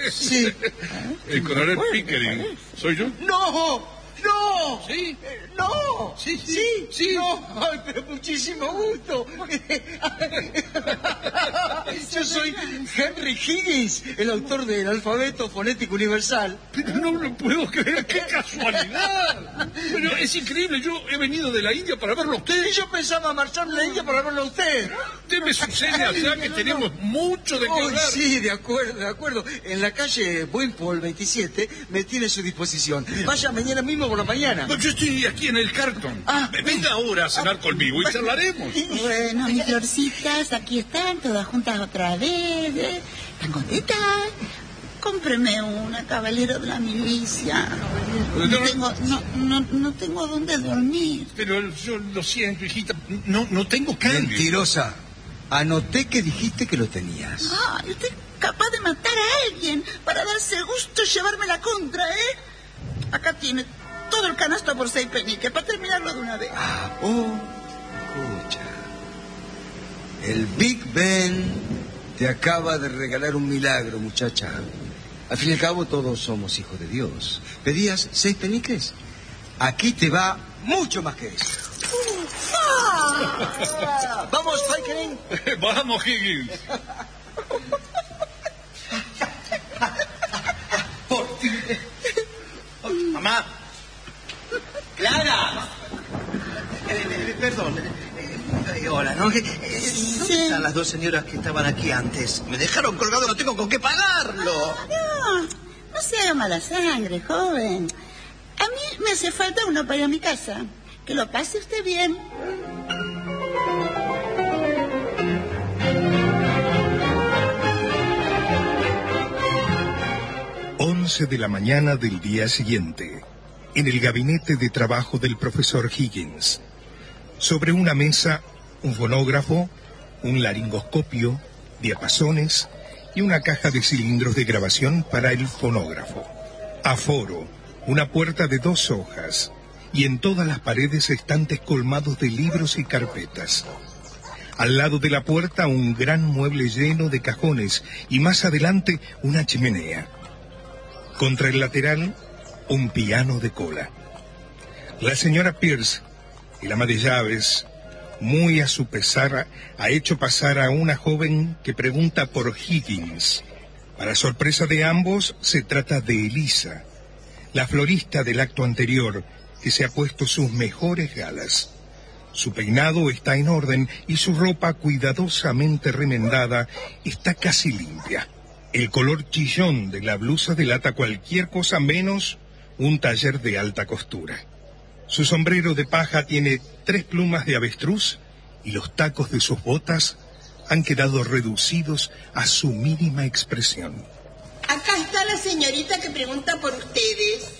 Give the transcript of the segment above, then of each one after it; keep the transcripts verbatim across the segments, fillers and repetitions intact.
Sí. El coronel Pickering. ¿Soy yo? ¡No! ¡No! ¿Sí? Eh, ¡No! Sí, sí, sí, sí. No, ay, pero muchísimo gusto. Yo soy Henry Higgins, el autor del alfabeto fonético universal. Pero no lo puedo creer, qué casualidad. Pero es increíble, yo he venido de la India para verlo a usted. Y yo pensaba marcharme a la India para verlo a usted. Usted me sucede allá que tenemos mucho de qué Oh, hablar. sí, de acuerdo, de acuerdo. En la calle Wimpole veintisiete me tiene a su disposición. Vaya mañana mismo por la mañana. No, yo estoy aquí en el Carlton. Ah. Venga ahora a cenar conmigo y charlaremos. Bueno, mis florcitas, aquí están, todas juntas otra vez. ¿eh? ¿Están contentas? Cómpreme una, caballero de la milicia. No tengo, no, no, no tengo dónde dormir. Pero yo lo siento, hijita, no, no tengo cambio. Mentirosa. Anoté que dijiste que lo tenías. Ay, usted es capaz de matar a alguien para darse gusto llevarme la contra, ¿eh? Acá tiene todo el canasto por seis peniques, para terminarlo de una vez. Ah, oh, escucha. El Big Ben te acaba de regalar un milagro, muchacha. Al fin y al cabo, todos somos hijos de Dios. ¿Pedías seis peniques? Aquí te va mucho más que eso. Ah, ¿vamos, Pickering? Vamos, Higgins. Por ti. Oh, mamá. Clara. Eh, eh, perdón. Eh, eh, hola, ¿no? Eh, eh, ¿Dónde Sí. están las dos señoras que estaban aquí antes? Me dejaron colgado, no tengo con qué pagarlo. No, no se haga mala sangre, joven. A mí me hace falta uno para ir a mi casa. Que lo pase usted bien. Once de la mañana del día siguiente, en el gabinete de trabajo del profesor Higgins. Sobre una mesa, un fonógrafo, un laringoscopio, diapasones y una caja de cilindros de grabación para el fonógrafo. Aforo, una puerta de dos hojas, y en todas las paredes estantes colmados de libros y carpetas. Al lado de la puerta un gran mueble lleno de cajones y más adelante una chimenea. Contra el lateral, un piano de cola. La señora Pierce, el ama de llaves, muy a su pesar, ha hecho pasar a una joven que pregunta por Higgins. Para sorpresa de ambos, se trata de Elisa, la florista del acto anterior, que se ha puesto sus mejores galas. Su peinado está en orden y su ropa cuidadosamente remendada está casi limpia. El color chillón de la blusa delata cualquier cosa menos un taller de alta costura. Su sombrero de paja tiene tres plumas de avestruz y los tacos de sus botas han quedado reducidos a su mínima expresión. Acá está la señorita que pregunta por ustedes.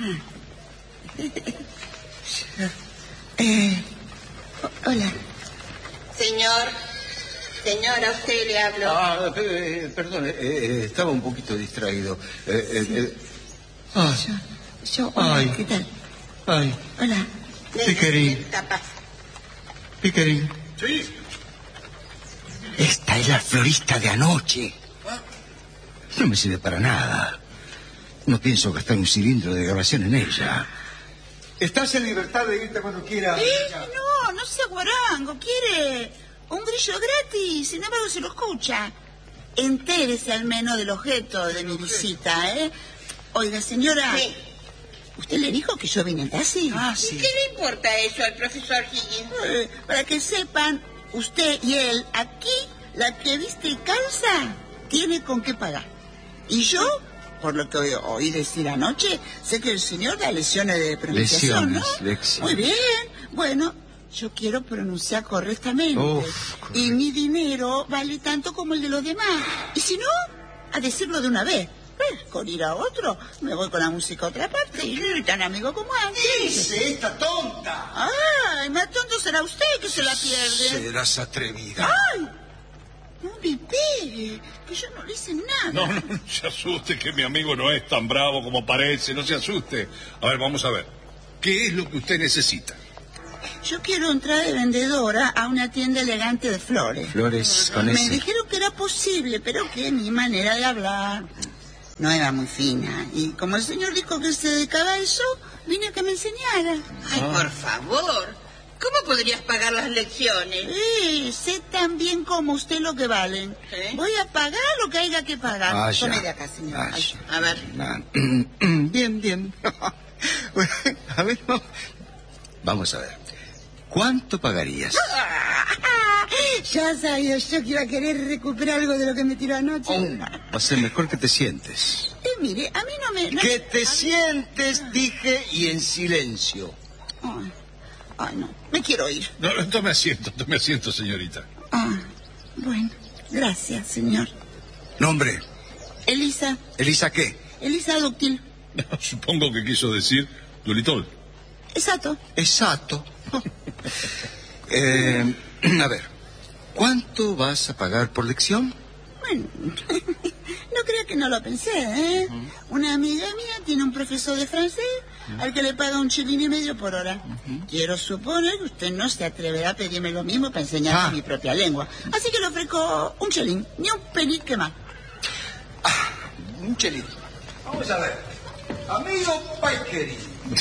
Eh, hola. Señor, señora, a usted le hablo. Ah, eh, perdón, eh, eh, estaba un poquito distraído. Eh, eh, eh. Ah, Yo, yo, hola, Ay. ¿qué tal? ay, Hola. Pickering. Capaz. Pickering. Sí. Esta es la florista de anoche. No me sirve para nada. No pienso gastar un cilindro de grabación en ella. Estás en libertad de irte cuando quieras. Eh, no, no sea guarango. Quiere un grillo gratis. Sin embargo, se lo escucha. Entérese al menos del objeto de mi visita, ¿eh? Oiga, señora. Sí. ¿Usted le dijo que yo vine en taxi? Ah, ¿Y sí. qué le importa eso al profesor Higgins? Eh, para que sepan, usted y él, aquí, la que viste y calza, tiene con qué pagar. Y yo, por lo que oí decir anoche, sé que el señor da lesiones de pronunciación, Lecciones, ¿no? lecciones. Muy bien. Bueno, yo quiero pronunciar correctamente. Uf, correcto. Y mi dinero vale tanto como el de los demás. Y si no, a decirlo de una vez. Eh, con ir a otro, me voy con la música a otra parte y tan amigo como antes. ¡Dice esta tonta! Ay, más tonto será usted que se la pierde. Serás atrevida. Ay, no me pegue, que yo no le hice nada. No, no, no se asuste, que mi amigo no es tan bravo como parece, no se asuste. A ver, vamos a ver. ¿Qué es lo que usted necesita? Yo quiero entrar de vendedora a una tienda elegante de flores. Flores con Me ese. dijeron que era posible, pero que mi manera de hablar. no era muy fina. Y como el señor dijo que se dedicaba a eso, vine a que me enseñara. Ay, ah. por favor. ¿Cómo podrías pagar las lecciones? Sí, sé tan bien como usted lo que valen. ¿Sí? Voy a pagar lo que haya que pagar. Ah, Tome de acá, señor. Ah, Ay, a ver. Bien, bien. Bueno, a ver, vamos. Vamos a ver. ¿Cuánto pagarías? Ya sabía yo que iba a querer recuperar algo de lo que me tiró anoche. Oh, va a ser mejor que te sientes. Eh, mire, a mí no me... No que me... te sientes, mí... dije, y en silencio. Ay, ay, no, me quiero ir. No, tome asiento, tome asiento, señorita. Ah, bueno, gracias, señor. ¿Nombre? Elisa. ¿Elisa qué? Elisa Dúctil. No, supongo que quiso decir Dolittle. Exacto. Exacto. eh, a ver, ¿cuánto vas a pagar por lección? Bueno, no crea que no lo pensé, ¿eh? Uh-huh. Una amiga mía tiene un profesor de francés uh-huh. al que le paga un chelín y medio por hora. Uh-huh. Quiero suponer que usted no se atreverá a pedirme lo mismo para enseñarme ah. mi propia lengua. Así que le ofrezco un chelín, ni un penique más. Ah, un chelín. Vamos a ver. Amigo Paikeri,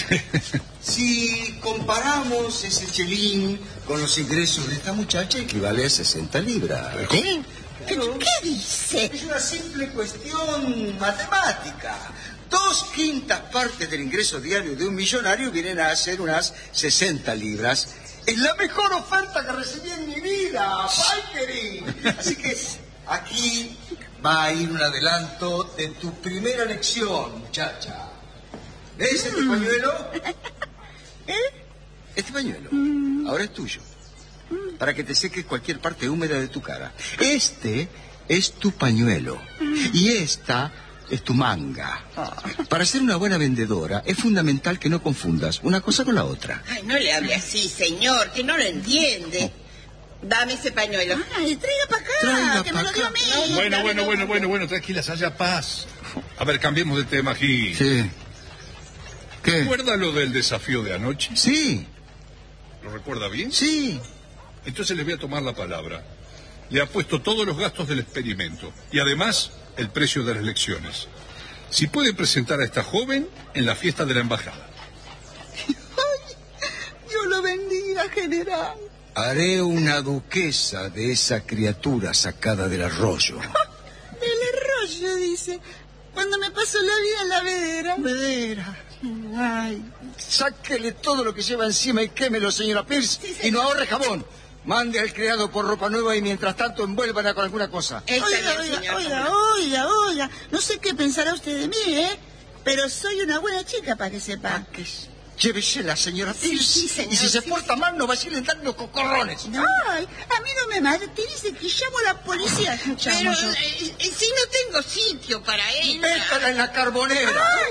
si comparamos ese chelín con los ingresos de esta muchacha, equivale a sesenta libras. ¿Cómo? ¿Qué, ¿Qué dice? Es una simple cuestión matemática. Dos quintas partes del ingreso diario de un millonario vienen a ser unas sesenta libras. Es la mejor oferta que recibí en mi vida, Paikeri. Así que aquí va a ir un adelanto de tu primera lección, muchacha. ¿Ves este pañuelo? ¿Eh? Este pañuelo ahora es tuyo. Para que te seques cualquier parte húmeda de tu cara. Este es tu pañuelo. Y esta es tu manga. Para ser una buena vendedora es fundamental que no confundas una cosa con la otra. Ay, no le hable así, señor, que no lo entiende. Dame ese pañuelo. Ay, traiga para acá, Traiga que pa me lo dio a mí. Bueno, bueno, bueno, bueno, bueno, tranquilas, haya paz. A ver, cambiemos de tema aquí. Sí. ¿Qué? ¿Recuerda lo del desafío de anoche? Sí. ¿Lo recuerda bien? Sí. Entonces le voy a tomar la palabra. Le apuesto todos los gastos del experimento y además el precio de las lecciones. Si puede presentar a esta joven en la fiesta de la embajada. Ay, Dios lo bendiga, general. Haré una duquesa de esa criatura sacada del arroyo. Del arroyo, dice. Cuando me paso la vida en la vedera. Vedera. Ay, sáquele todo lo que lleva encima y quémelo, señora Pierce, sí, y no ahorre jabón. Mande al criado por ropa nueva y mientras tanto envuélvala con alguna cosa. Oiga, oiga, oiga, oiga, oiga, oiga. No sé qué pensará usted de mí, ¿eh? Pero soy una buena chica, para que sepa. Ah, que llévesela, señora Pierce. Sí, sí, señor, y si se sí, porta sí. mal, no va a ir dando cocorrones. Ay, a mí no me martirice, que llamo a la policía. Pero eh, eh, si no tengo sitio para él. Métala en la carbonera. Ay,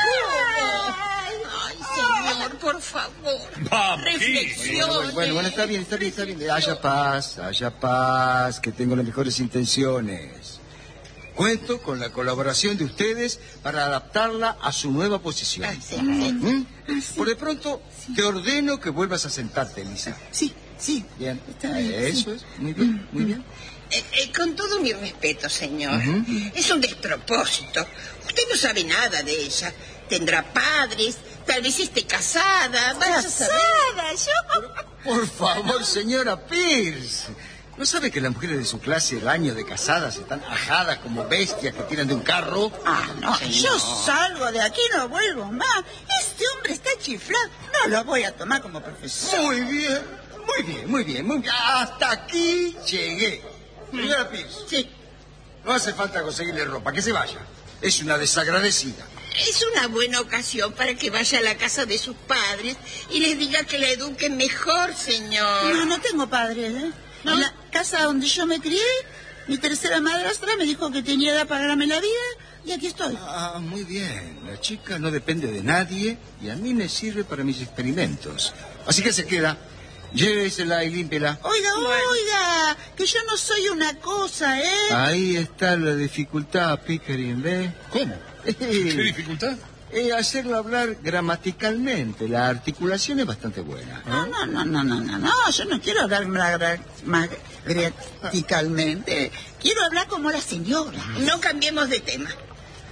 no, Ay, señor, por favor. Vamos, reflexione. Bueno, bueno, bueno, está bien, está bien, está bien. Haya paz, haya paz, que tengo las mejores intenciones. Cuento con la colaboración de ustedes para adaptarla a su nueva posición. Ay, sí, ¿Mm? ah, sí. Por de pronto, sí. te ordeno que vuelvas a sentarte, Elisa. Sí, sí. Bien. Está bien, Eso sí. es, muy bien, muy bien. Eh, eh, con todo mi respeto, señor, Uh-huh. es un despropósito. Usted no sabe nada de ella. Tendrá padres, tal vez esté casada. Vaya a saber. ¿Casada? ¿Yo? Por favor, señora Pierce. ¿No sabe que las mujeres de su clase el año de casadas están ajadas como bestias que tiran de un carro? Ah, no, Señor. yo salgo de aquí y no vuelvo más. Este hombre está chiflado. No lo voy a tomar como profesor. Muy bien, muy bien, muy bien, muy bien. Hasta aquí llegué. Señora Pierce, Sí. no hace falta conseguirle ropa, que se vaya. Es una desagradecida. Es una buena ocasión para que vaya a la casa de sus padres y les diga que la eduquen mejor, señor. No, no tengo padres, ¿eh? ¿No? En la casa donde yo me crié, mi tercera madrastra me dijo que tenía edad para ganarme la vida y aquí estoy. Ah, muy bien. La chica no depende de nadie y a mí me sirve para mis experimentos. Así que se queda. Llévesela y límpiela. Oiga, oiga, que yo no soy una cosa, ¿eh? Ahí está la dificultad, Pickering, ¿ve? ¿Cómo? ¿Qué dificultad? Eh, hacerlo hablar gramaticalmente. La articulación es bastante buena. No, no, no, no, no, no, no, yo no quiero hablar más, más gramaticalmente. Quiero hablar como la señora. No cambiemos de tema. Que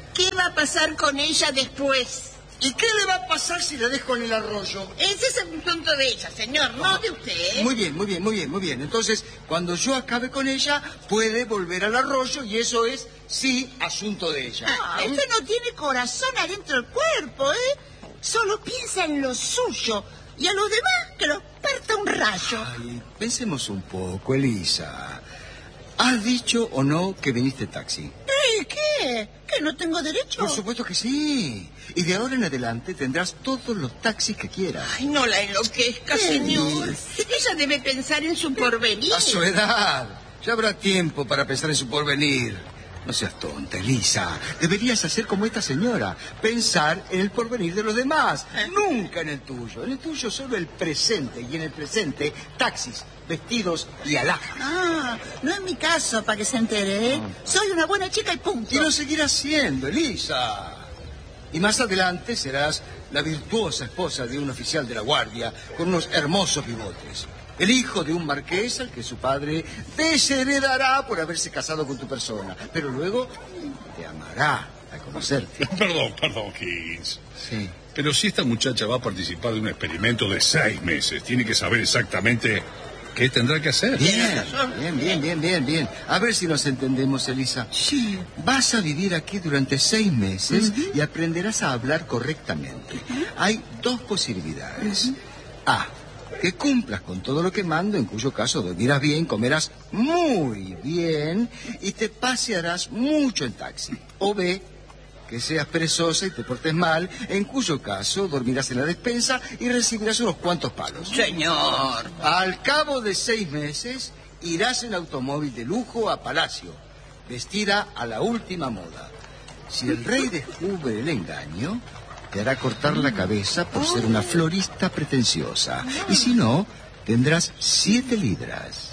a pasar con ella después? ¿Y qué le va a pasar si la dejo en el arroyo? Ese es el asunto de ella, señor, no de usted, ¿eh? Muy bien, muy bien, muy bien, muy bien. Entonces, cuando yo acabe con ella, puede volver al arroyo y eso es, sí, asunto de ella. Ah, usted no tiene corazón adentro del cuerpo, ¿eh? Solo piensa en lo suyo y a los demás que los parta un rayo. Ay, pensemos un poco, Elisa. ¿Has dicho o no que viniste en taxi? ¿Eh? ¿Qué? ¿Que no tengo derecho? Por supuesto que sí. Y de ahora en adelante tendrás todos los taxis que quieras. Ay, no la enloquezca, ¿Qué señor. dices? Ella debe pensar en su porvenir. A su edad. Ya habrá tiempo para pensar en su porvenir. No seas tonta, Elisa. Deberías hacer como esta señora. Pensar en el porvenir de los demás. Nunca en el tuyo. En el tuyo solo el presente. Y en el presente, taxis, vestidos y alhajas. Ah, no es mi caso, para que se entere, ¿eh? No. Soy una buena chica y punto. Y lo seguirás siendo, Elisa. Y más adelante serás la virtuosa esposa de un oficial de la guardia con unos hermosos bigotes. El hijo de un marqués al que su padre desheredará por haberse casado con tu persona. Pero luego te amará al conocerte. Perdón, perdón, Higgins. Sí. Pero si esta muchacha va a participar de un experimento de seis meses, tiene que saber exactamente qué tendrá que hacer. Bien, bien, bien, bien, bien, bien. A ver si nos entendemos, Elisa. Sí. Vas a vivir aquí durante seis meses uh-huh. y aprenderás a hablar correctamente. Uh-huh. Hay dos posibilidades. Uh-huh. A, que cumplas con todo lo que mando, en cuyo caso dormirás bien, comerás muy bien y te pasearás mucho en taxi. O B, que seas perezosa y te portes mal, en cuyo caso dormirás en la despensa y recibirás unos cuantos palos. Señor. Al cabo de seis meses, irás en automóvil de lujo a Palacio, vestida a la última moda. Si el rey descubre el engaño, te hará cortar la cabeza por ser una florista pretenciosa. Y si no, tendrás siete libras.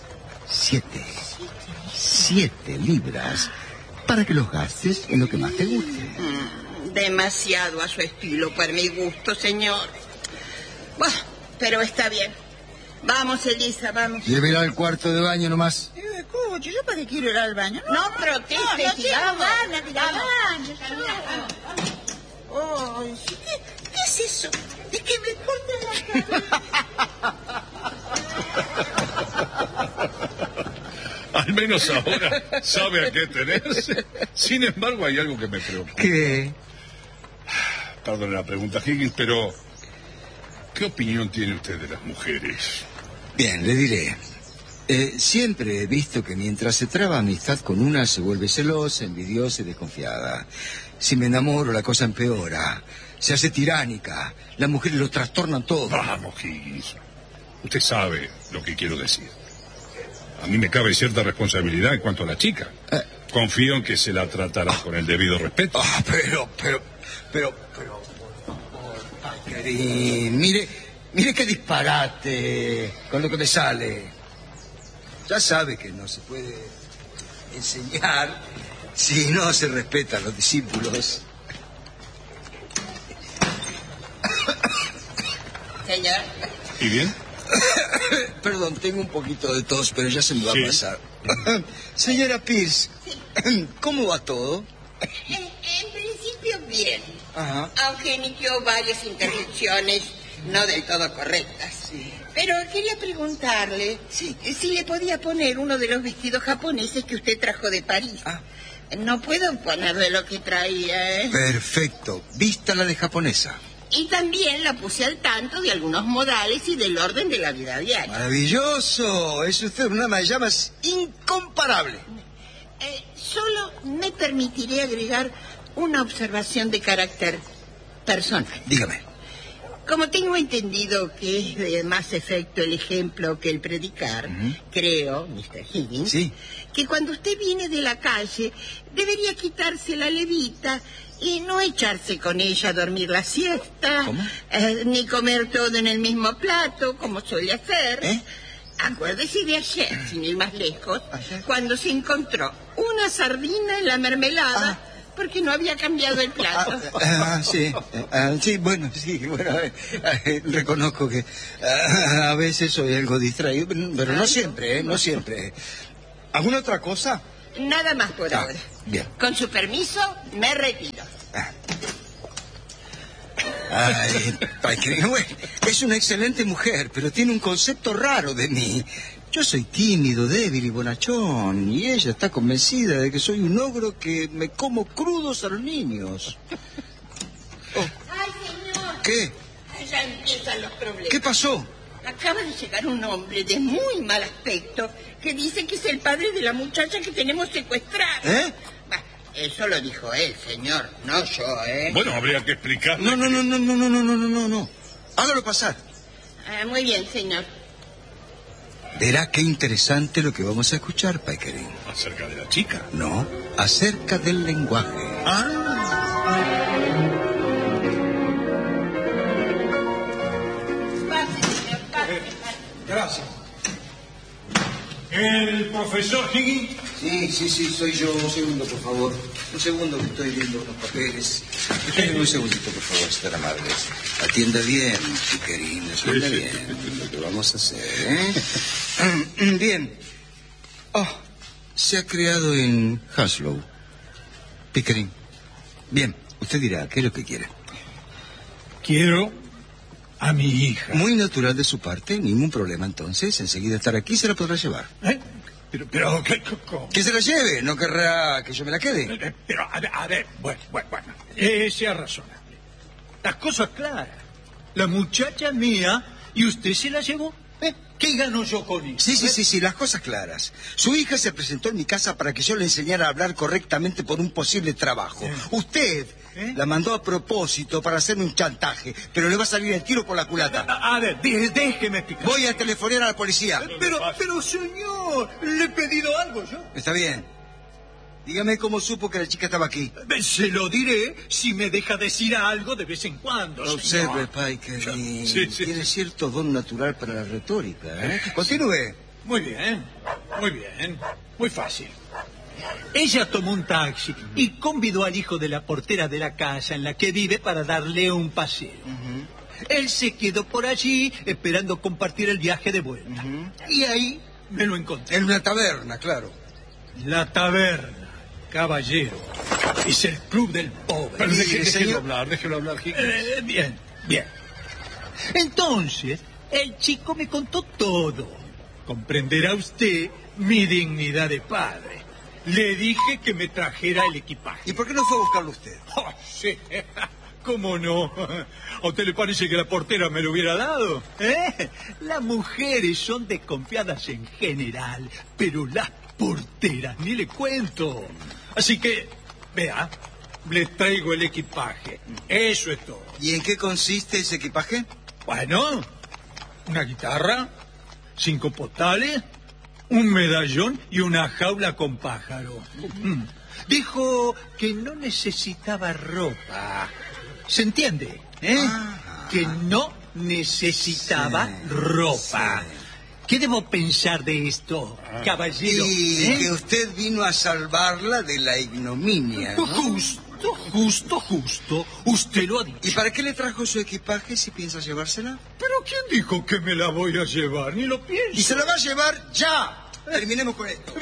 Siete. Siete libras para que los gastes en lo que más te guste. Mm, demasiado a su estilo, para mi gusto, señor. Bueno, pero está bien. Vamos, Elisa, vamos. Llévela al cuarto de baño nomás. Eh, escuche, ¿yo para qué quiero ir al baño? No, no proteste, no, no tengo sigamos. ganas de ir al baño. Oh, ¿qué, ¿Qué es eso? ¿De que me corten la cabeza? Al menos ahora sabe a qué tenerse. Sin embargo, hay algo que me preocupa. ¿Qué? Perdone la pregunta, Higgins, pero ¿qué opinión tiene usted de las mujeres? Bien, le diré. Eh, siempre he visto que mientras se traba amistad con una, se vuelve celosa, envidiosa y desconfiada. Si me enamoro, la cosa empeora. Se hace tiránica. Las mujeres lo trastornan todo. Vamos, Higgins. Usted sabe lo que quiero decir. A mí me cabe cierta responsabilidad en cuanto a la chica. Eh. Confío en que se la tratará con el debido respeto. Ah, pero, pero, pero, pero, por favor, Paquerín, mire, mire qué disparate con lo que me sale. Ya sabe que no se puede enseñar si no se respeta a los discípulos. Señor. ¿Y bien? Perdón, tengo un poquito de tos, pero ya se me va sí. a pasar. Señora Pierce, sí. ¿Cómo va todo? En, en principio bien. Ajá. Aunque emitió varias interrupciones no del todo correctas. Sí. Pero quería preguntarle sí. si le podía poner uno de los vestidos japoneses que usted trajo de París. Ah. No puedo ponerle lo que traía, ¿eh? Perfecto. Vístala de japonesa. Y también la puse al tanto de algunos modales y del orden de la vida diaria. Maravilloso. Es usted una ama de llamas incomparable. Eh, solo me permitiré agregar una observación de carácter personal. Dígame. Como tengo entendido que es de más efecto el ejemplo que el predicar, uh-huh. creo, mister Higgins, sí. que cuando usted viene de la calle debería quitarse la levita y no echarse con ella a dormir la siesta, eh, ni comer todo en el mismo plato, como suele hacer. ¿Eh? Acuérdese de ayer, sin ir más lejos, ¿Ayer? cuando se encontró una sardina en la mermelada, ah. porque no había cambiado el plato. Ah, ah, sí, ah, sí, bueno, sí, bueno, eh, eh, reconozco que ah, a veces soy algo distraído, pero no siempre, eh, no siempre. ¿Alguna otra cosa? Nada más por ah, ahora. Bien. Con su permiso, me retiro. Ay, Pickering, bueno, es una excelente mujer, pero tiene un concepto raro de mí. Yo soy tímido, débil y bonachón, y ella está convencida de que soy un ogro que me como crudos a los niños. Oh. ¡Ay, señor! ¿Qué? Ya empiezan los problemas. ¿Qué pasó? Acaba de llegar un hombre de muy mal aspecto que dice que es el padre de la muchacha que tenemos secuestrada. ¿Eh? Bah, eso lo dijo él, señor, no yo, ¿eh? Bueno, habría que explicarle. No, no, no, no, no, no, no, no, no, no. Hágalo pasar. Ah, muy bien, señor. Verá qué interesante lo que vamos a escuchar, Pickering. ¿Acerca de la chica? No, acerca del lenguaje. Ah. Pase, señor, pase, pase. Gracias. ¿El profesor Higgins? Sí, sí, sí, soy yo. Un segundo, por favor. Un segundo que estoy viendo unos papeles. Déjenme un segundito, por favor, estar amables. Atienda bien, Pickering, atienda Sí, sí. bien lo que vamos a hacer, ¿eh? Bien. Oh, se ha criado en Haslow. Pickering. Bien, usted dirá, ¿qué es lo que quiere? Quiero a mi hija. Muy natural de su parte, ningún problema entonces. Enseguida estar aquí se la podrá llevar. ¿Eh? Pero, pero, ¿qué, cómo? Que se la lleve, no querrá que yo me la quede. Eh, Pero, a ver, a ver, bueno, bueno, bueno. Eh, sea razonable. Las cosas claras. La muchacha mía y usted se la llevó. ¿Eh? ¿Qué gano yo con eso? Sí, sí, ¿Eh? sí, sí, las cosas claras. Su hija se presentó en mi casa para que yo le enseñara a hablar correctamente por un posible trabajo. ¿Eh? Usted ¿Eh? la mandó a propósito para hacerme un chantaje, pero le va a salir el tiro por la culata. A, a ver, dé- déjeme explicar. Voy a telefonear a la policía. Pero, pero, señor, le he pedido algo yo. Está bien. Dígame cómo supo que la chica estaba aquí. Se lo diré si me deja decir algo de vez en cuando. Observe, señor. Pickering. Sí, sí, Tiene sí. cierto don natural para la retórica, ¿eh? Continúe. Muy bien, muy bien, muy fácil. Ella tomó un taxi y convidó al hijo de la portera de la casa en la que vive para darle un paseo. Él se quedó por allí esperando compartir el viaje de vuelta. Y ahí me lo encontré. En una taberna, claro. La taberna, caballero, es el club del pobre. Pero deje- Mire, déjelo señor. hablar, déjelo hablar, Higgins. Eh, bien, bien. Entonces, el chico me contó todo. Comprenderá usted mi dignidad de padre. Le dije que me trajera el equipaje. ¿Y por qué no fue a buscarlo usted? Oh, sí, ¿cómo no? ¿A usted le parece que la portera me lo hubiera dado? ¿Eh? Las mujeres son desconfiadas en general, pero las porteras ni le cuento. Así que, vea, le traigo el equipaje. Eso es todo. ¿Y en qué consiste ese equipaje? Bueno, una guitarra, cinco postales, un medallón y una jaula con pájaro. Mm. Dijo que no necesitaba ropa. ¿Se entiende? ¿Eh? Ah. Que no necesitaba Sí, ropa. sí. ¿Qué debo pensar de esto, caballero? Y ¿Eh? que usted vino a salvarla de la ignominia, ¿no? Justo, justo, justo. Usted lo ha dicho. ¿Y para qué le trajo su equipaje si piensa llevársela? ¿Pero quién dijo que me la voy a llevar? Ni lo pienso. Y se la va a llevar ya. Terminemos con esto.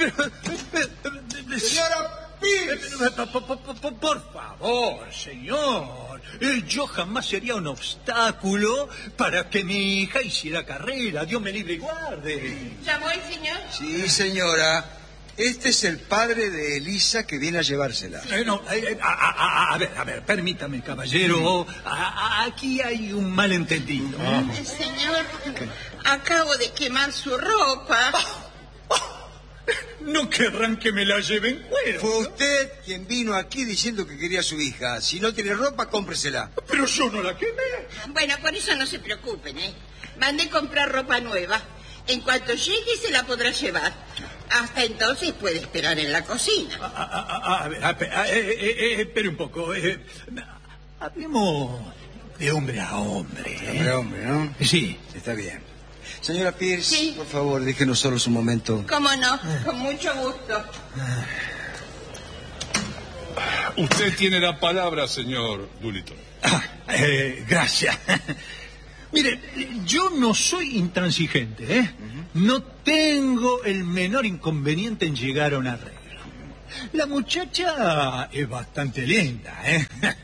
Señora Pierce. Por, por- por- por favor, señor. Eh, Yo jamás sería un obstáculo para que mi hija hiciera carrera. Dios me libre y guarde. ¿Llamó el señor? Sí, señora. Este es el padre de Elisa que viene a llevársela. Eh, no, eh, eh, a, a- a- a ver, a ver, permítame, caballero. A- a- aquí hay un malentendido. Eh, Señor, acabo de quemar su ropa. No querrán que me la lleven cuero. Fue usted quien vino aquí diciendo que quería a su hija. Si no tiene ropa, cómpresela. Pero yo no la quemé. Bueno, por eso no se preocupen, ¿eh? Mandé comprar ropa nueva. En cuanto llegue, se la podrá llevar. Hasta entonces puede esperar en la cocina. A, a- a- a ver, a ver, a- eh, eh, eh, espere un poco. eh, hablemos de hombre a hombre. ¿eh? Hombre, hombre, ¿no? Sí. Está bien. Señora Pierce, Sí. por favor, déjenos solos un momento. ¿Cómo no? Con mucho gusto. Usted tiene la palabra, señor Doolittle. Ah, eh, gracias. Mire, yo no soy intransigente, ¿eh? No tengo el menor inconveniente en llegar a un arreglo. La muchacha es bastante linda, ¿eh?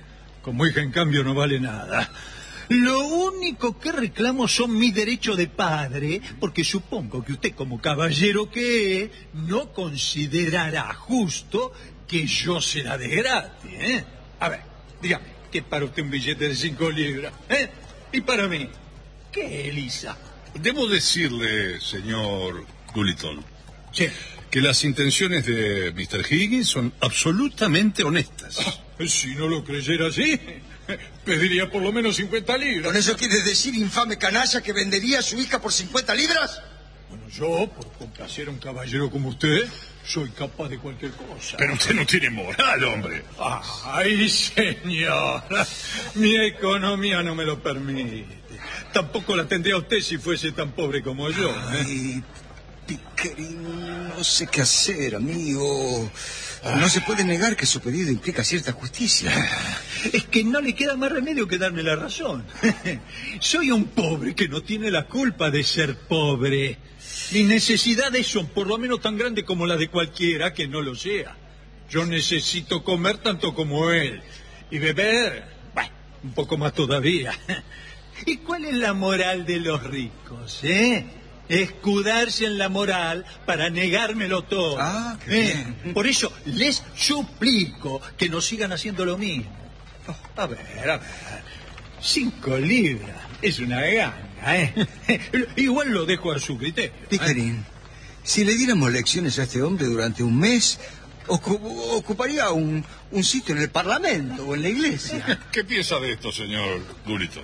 Como hija, en cambio, no vale nada. Lo único que reclamo son mis derechos de padre, porque supongo que usted, como caballero que es, no considerará justo que yo se la dé gratis, ¿eh? A ver, dígame, ¿qué para usted un billete de cinco libras? ¿Eh? ¿Y para mí? ¿Qué, Elisa? Debo decirle, señor Doolittle, Sí. que las intenciones de mister Higgins son absolutamente honestas. Ah, si no lo creyera así, pediría por lo menos cincuenta libras. ¿Con eso quiere decir, infame canalla, que vendería a su hija por cincuenta libras? Bueno, yo, por complacer a un caballero como usted, soy capaz de cualquier cosa. Pero usted no tiene moral, hombre. Ay, señor, mi economía no me lo permite. Tampoco la tendría usted si fuese tan pobre como yo. ¿eh? Ay, Pickering, no sé qué hacer, amigo. No se puede negar que su pedido implica cierta justicia. Es que no le queda más remedio que darme la razón. Soy un pobre que no tiene la culpa de ser pobre. Mis necesidades son por lo menos tan grandes como las de cualquiera que no lo sea. Yo necesito comer tanto como él. Y beber, bueno, un poco más todavía. ¿Y cuál es la moral de los ricos, eh? Escudarse en la moral para negármelo todo. Ah, qué ¿eh? bien. Por eso les suplico que no sigan haciendo lo mismo. A ver, a ver. Cinco libras es una ganga, ¿eh? Igual lo dejo a su criterio. ¿eh? Pickering, si le diéramos lecciones a este hombre durante un mes, ocu- ocuparía un, un sitio en el Parlamento o en la iglesia. ¿Qué piensa de esto, señor Doolittle?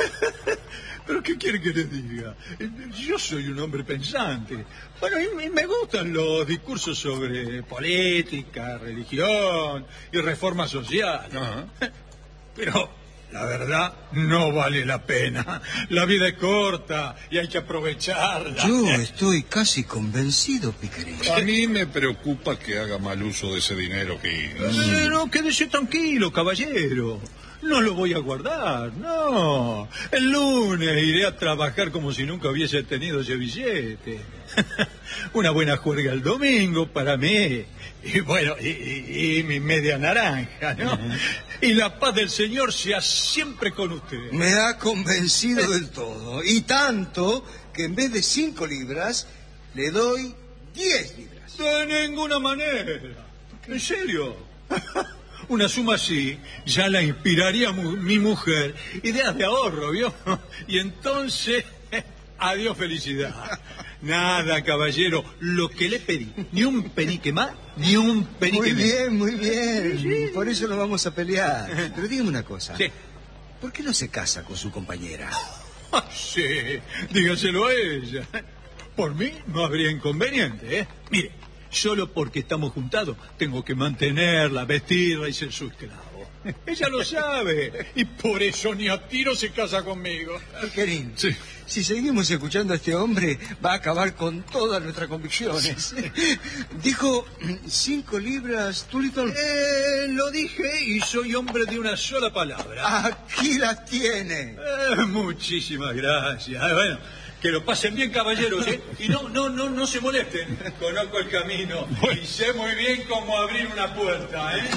¿Pero qué quiere que le diga? Yo soy un hombre pensante. Bueno, y me gustan los discursos sobre política, religión y reforma social. Ajá. Pero la verdad no vale la pena. La vida es corta y hay que aprovecharla. Yo estoy casi convencido, Pickering. A mí me preocupa que haga mal uso de ese dinero que... Pero quédese tranquilo, caballero. No lo voy a guardar, no. El lunes iré a trabajar como si nunca hubiese tenido ese billete. Una buena juerga el domingo para mí. Y bueno, y, y- y mi media naranja, ¿no? Y la paz del Señor sea siempre con usted. Me ha convencido del todo. Y tanto que en vez de cinco libras, le doy diez libras. De ninguna manera. ¿En serio? Una suma así ya la inspiraría mu- mi mujer. Ideas de ahorro, ¿vio? Y entonces, adiós felicidad. Nada, caballero, lo que le pedí. Ni un penique más, ni un penique Muy menos. bien, muy bien. Por eso no vamos a pelear. Pero dígame una cosa. Sí. ¿Por qué no se casa con su compañera? Ah, sí, dígaselo a ella. Por mí no habría inconveniente, ¿eh? Mire, solo porque estamos juntados tengo que mantenerla, vestirla y ser su esclavo. Ella lo sabe y por eso ni a tiro se casa conmigo. Pickering, Sí. si seguimos escuchando a este hombre, va a acabar con todas nuestras convicciones. Dijo cinco libras, Doolittle. Eh, lo dije y soy hombre de una sola palabra. Aquí las tiene. Eh, muchísimas gracias. Eh, bueno, que lo pasen bien, caballeros, ¿eh? Y no, no, no, no se molesten. Conozco el camino y sé muy bien cómo abrir una puerta, ¿eh?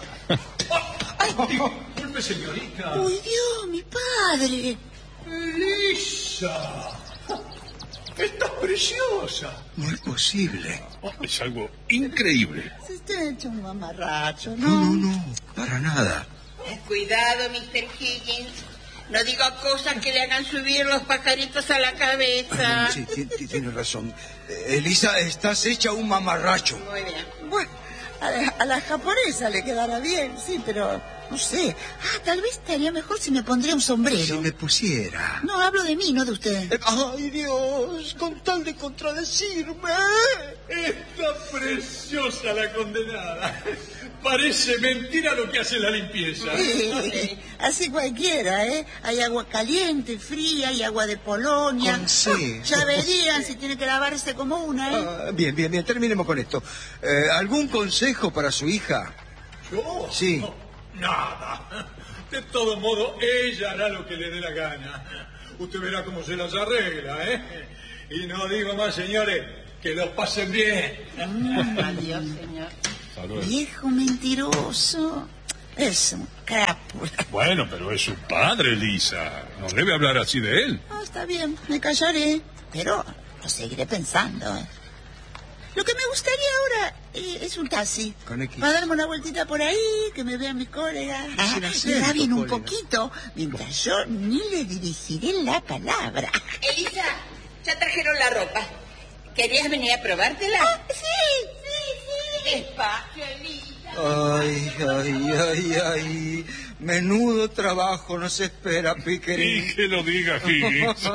¡Ay! Disculpe, señorita. ¡Uy, Dios, mi padre! ¡Elisa! ¡Estás preciosa! No es posible. Oh, es algo increíble. Se está hecho un mamarracho, No, ¿no? no, no. Para nada. Cuidado, mister Higgins. No diga cosas que le hagan subir los pajaritos a la cabeza. Sí, ti- ti- tiene razón. Eh, Elisa, estás hecha un mamarracho. Muy bien. Bueno, a la, a la japonesa le quedará bien, sí, pero no sé. Ah, tal vez estaría mejor si me pondría un sombrero. Si me pusiera. No, hablo de mí, no de usted. Eh, Ay, Dios, con tal de contradecirme. Está preciosa la condenada. Parece mentira lo que hace la limpieza. Sí, así cualquiera, ¿eh? Hay agua caliente, fría, y agua de Polonia. Con C. Ya verían si tiene que lavarse como una, ¿eh? Ah, bien, bien, bien, terminemos con esto. Eh, ¿Algún consejo para su hija? ¿Yo? Sí. No, nada. De todo modo, ella hará lo que le dé la gana. Usted verá cómo se las arregla, ¿eh? Y no digo más, señores, que los pasen bien. Adiós, señor. Hasta luego. Viejo mentiroso. Es un crápula. Bueno, pero es su padre, Lisa. No debe hablar así de él. Ah, está bien, me callaré, pero lo seguiré pensando. ¿eh? Lo que me gustaría ahora eh, es un taxi. Con X. Para darme una vueltita por ahí, que me vean mis colegas. Ah, acento, me bien un colega. poquito, mientras yo ni le dirigiré la palabra. Elisa, ya trajeron la ropa. ¿Querías venir a probártela? Ah, sí, sí, sí. Despacio, Elisa. Ay, ay, ay, ay. Menudo trabajo nos espera, Pickering. Y que lo diga Higgins.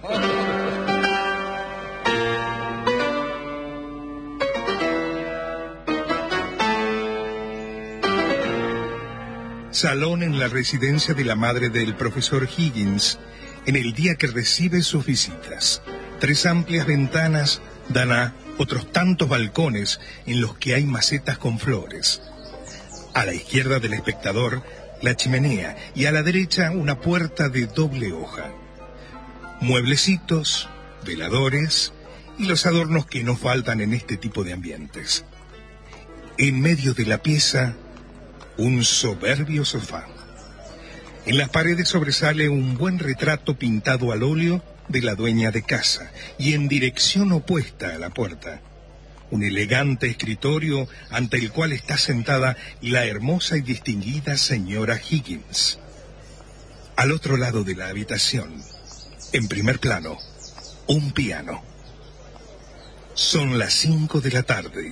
Salón en la residencia de la madre del profesor Higgins, en el día que recibe sus visitas. Tres amplias ventanas dan a otros tantos balcones en los que hay macetas con flores. A la izquierda del espectador, la chimenea, y a la derecha una puerta de doble hoja. Mueblecitos, veladores y los adornos que no faltan en este tipo de ambientes. En medio de la pieza, un soberbio sofá. En las paredes sobresale un buen retrato pintado al óleo de la dueña de casa, y en dirección opuesta a la puerta, un elegante escritorio ante el cual está sentada la hermosa y distinguida señora Higgins. Al otro lado de la habitación, en primer plano, un piano. Son las cinco de la tarde.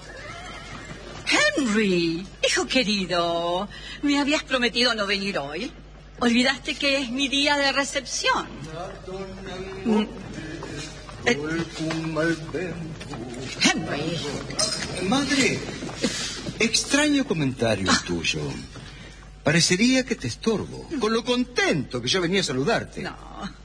Henry, hijo querido, ¿me habías prometido no venir hoy? ¿Olvidaste que es mi día de recepción? Mm. Eh, Henry. Madre, extraño comentario Ah. tuyo. Parecería que te estorbo, con lo contento que yo venía a saludarte. No,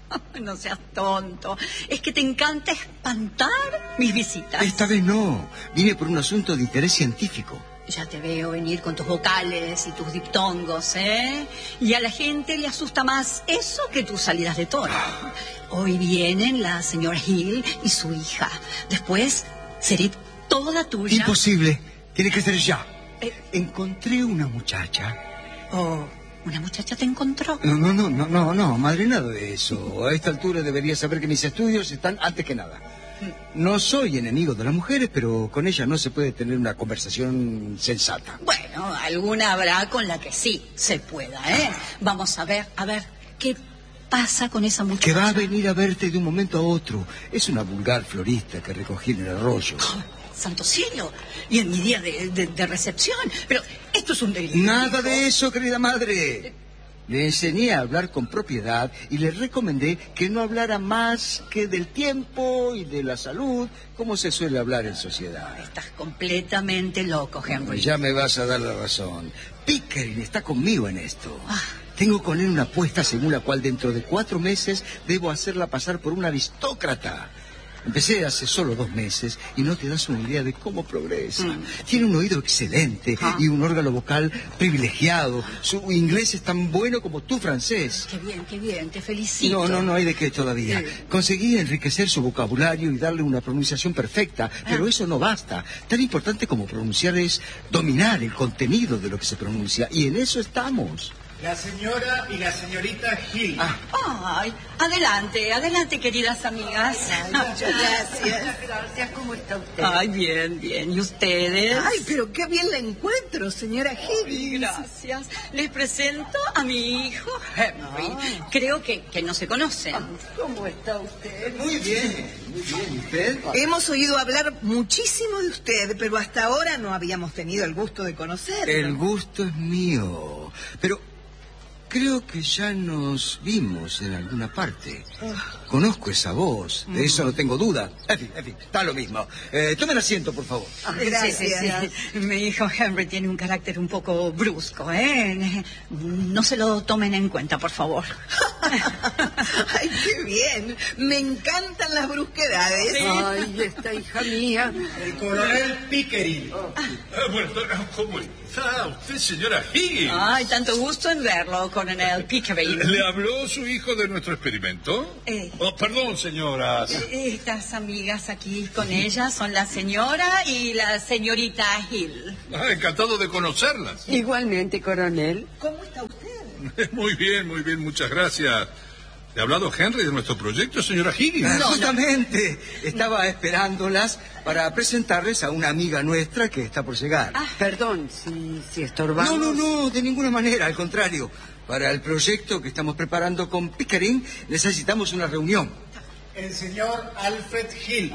no seas tonto. Es que te encanta espantar mis visitas. Esta vez no, vine por un asunto de interés científico. Ya te veo venir con tus vocales y tus diptongos, ¿eh? Y a la gente le asusta más eso que tus salidas de tono. Hoy vienen la señora Hill y su hija. Después seré toda tuya. Imposible, tiene que ser ya. Eh. Encontré una muchacha. Oh, ¿una muchacha te encontró? No, no, no, no, no, no, madre, nada de eso. A esta altura deberías saber que mis estudios están antes que nada. No soy enemigo de las mujeres, pero con ellas no se puede tener una conversación sensata. Bueno, alguna habrá con la que sí se pueda, ¿eh? Vamos a ver, a ver, ¿qué pasa con esa muchacha? Que va a venir a verte de un momento a otro. Es una vulgar florista que recogí en el arroyo. Oh, santo cielo, y en mi día de, de, de recepción. Pero esto es un delirio. Nada de eso, querida madre. Le enseñé a hablar con propiedad y le recomendé que no hablara más que del tiempo y de la salud, como se suele hablar en sociedad. Estás completamente loco, Henry. Pues ya me vas a dar la razón. Pickering está conmigo en esto. Ah. Tengo con él una apuesta según la cual dentro de cuatro meses debo hacerla pasar por una aristócrata. Empecé hace solo dos meses y no te das una idea de cómo progresa. Mm. Tiene un oído excelente Ah. y un órgano vocal privilegiado. Su inglés es tan bueno como tu francés. Qué bien, qué bien, te felicito. No, no, no hay de qué todavía. Sí. Conseguí enriquecer su vocabulario y darle una pronunciación perfecta, pero Ah. eso no basta. Tan importante como pronunciar es dominar el contenido de lo que se pronuncia, y en eso estamos. La señora y la señorita Hill. Ah. Ay, adelante, adelante, queridas amigas. Muchas gracias. Gracias, ¿cómo está usted? Ay, bien, bien. ¿Y ustedes? Ay, pero qué bien la encuentro, señora Higgins. Gracias. Les presento a mi hijo Henry. Creo que, que no se conocen. ¿Cómo está usted? Muy bien, muy bien. ¿Y usted? Hemos oído hablar muchísimo de usted, pero hasta ahora no habíamos tenido el gusto de conocerlo. El gusto es mío. Pero creo que ya nos vimos en alguna parte. Conozco esa voz, de eso no tengo duda. En fin, en fin, está lo mismo. Eh, tomen asiento, por favor. Gracias. Sí, sí, sí. Mi hijo Henry tiene un carácter un poco brusco, ¿eh? No se lo tomen en cuenta, por favor. ¡Ay, qué bien! Me encantan las brusquedades. Sí. Ay, esta hija mía. El coronel Pickering. Ah, bueno, ¿cómo está usted, señora Higgins? Ay, tanto gusto en verlo, coronel Pickering. ¿Le habló su hijo de nuestro experimento? Eh. Oh, perdón, señoras. Estas amigas aquí con ella son la señora y la señorita Hill. Ah, encantado de conocerlas. Igualmente, coronel. ¿Cómo está usted? Muy bien, muy bien, muchas gracias. ¿Le ha hablado Henry de nuestro proyecto, señora Higgins? Ah, justamente, estaba esperándolas para presentarles a una amiga nuestra que está por llegar. Ah, perdón, si, si estorbamos. No, no, no, de ninguna manera, al contrario. Para el proyecto que estamos preparando con Pickering necesitamos una reunión. El señor Alfred Hill.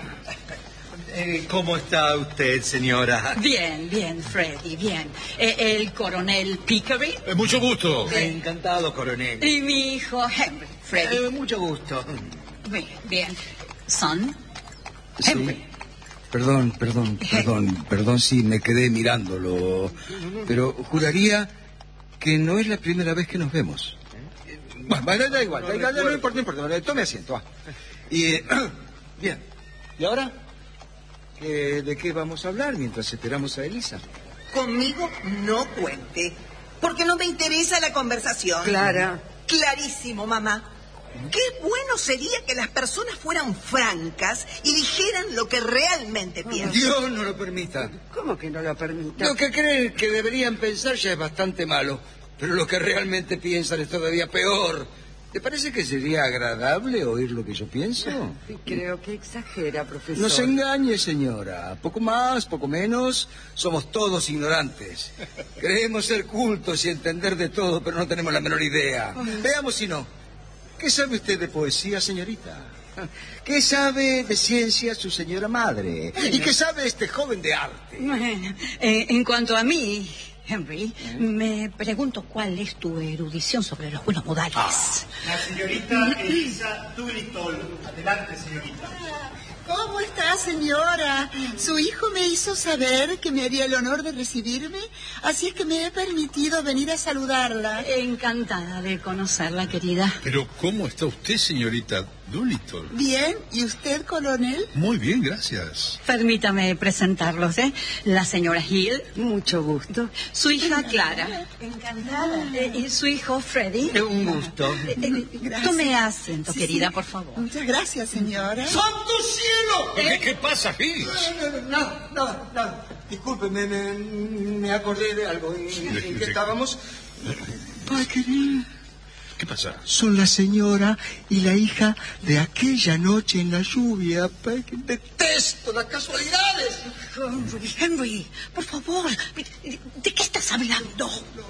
Eh, ¿Cómo está usted, señora? Bien, bien, Freddy, bien. Eh, el coronel Pickering. Eh, mucho gusto. Bien. Encantado, coronel. Y mi hijo Henry, Freddy. Eh, mucho gusto. Bien, bien. Son Sí. Henry. Perdón, perdón, perdón, perdón si me quedé mirándolo, pero juraría que no es la primera vez que nos vemos. Bueno, da, da igual, da igual, no importa, no importa, tome asiento. Ah. Y, eh, bien, ¿y ahora? ¿Qué, ¿De qué vamos a hablar mientras esperamos a Elisa? Conmigo no cuente, porque no me interesa la conversación. Clara. Clarísimo, mamá. Qué bueno sería que las personas fueran francas y dijeran lo que realmente piensan. Dios no lo permita. ¿Cómo que no lo permita? Lo que creen que deberían pensar ya es bastante malo, pero lo que realmente piensan es todavía peor. ¿Te parece que sería agradable oír lo que yo pienso? Creo que exagera, profesor. No se engañe, señora. Poco más, poco menos, somos todos ignorantes. Creemos ser cultos y entender de todo, pero no tenemos la menor idea. Veamos si no. ¿Qué sabe usted de poesía, señorita? ¿Qué sabe de ciencia su señora madre? ¿Y qué sabe este joven de arte? Bueno, eh, en cuanto a mí, Henry, ¿Eh? me pregunto cuál es tu erudición sobre los buenos modales. Ah. La señorita Elisa Doolittle. Adelante, señorita. ¿Cómo está, señora? Su hijo me hizo saber que me haría el honor de recibirme, así es que me he permitido venir a saludarla. Encantada de conocerla, querida. Pero, ¿cómo está usted, señorita Doolittle? Bien, ¿y usted, coronel? Muy bien, gracias. Permítame presentarlos, ¿eh? La señora Hill. Mucho gusto. Su hija Clara. Encantada. Eh, y su hijo Freddy. Eh, un gusto. Eh, eh, Gracias. Tome asiento, Sí, querida, sí. por favor. Muchas gracias, señora. ¡Santo cielo! ¿Qué, qué pasa, Higgins? Nada, nada, nada. Discúlpeme, me, me acordé de algo. ¿En, en qué estábamos? Pickering. ¿Qué pasa? Son la señora y la hija de aquella noche en la lluvia. Pickering. Detesto las casualidades. Henry, Henry, por favor, ¿de qué estás hablando?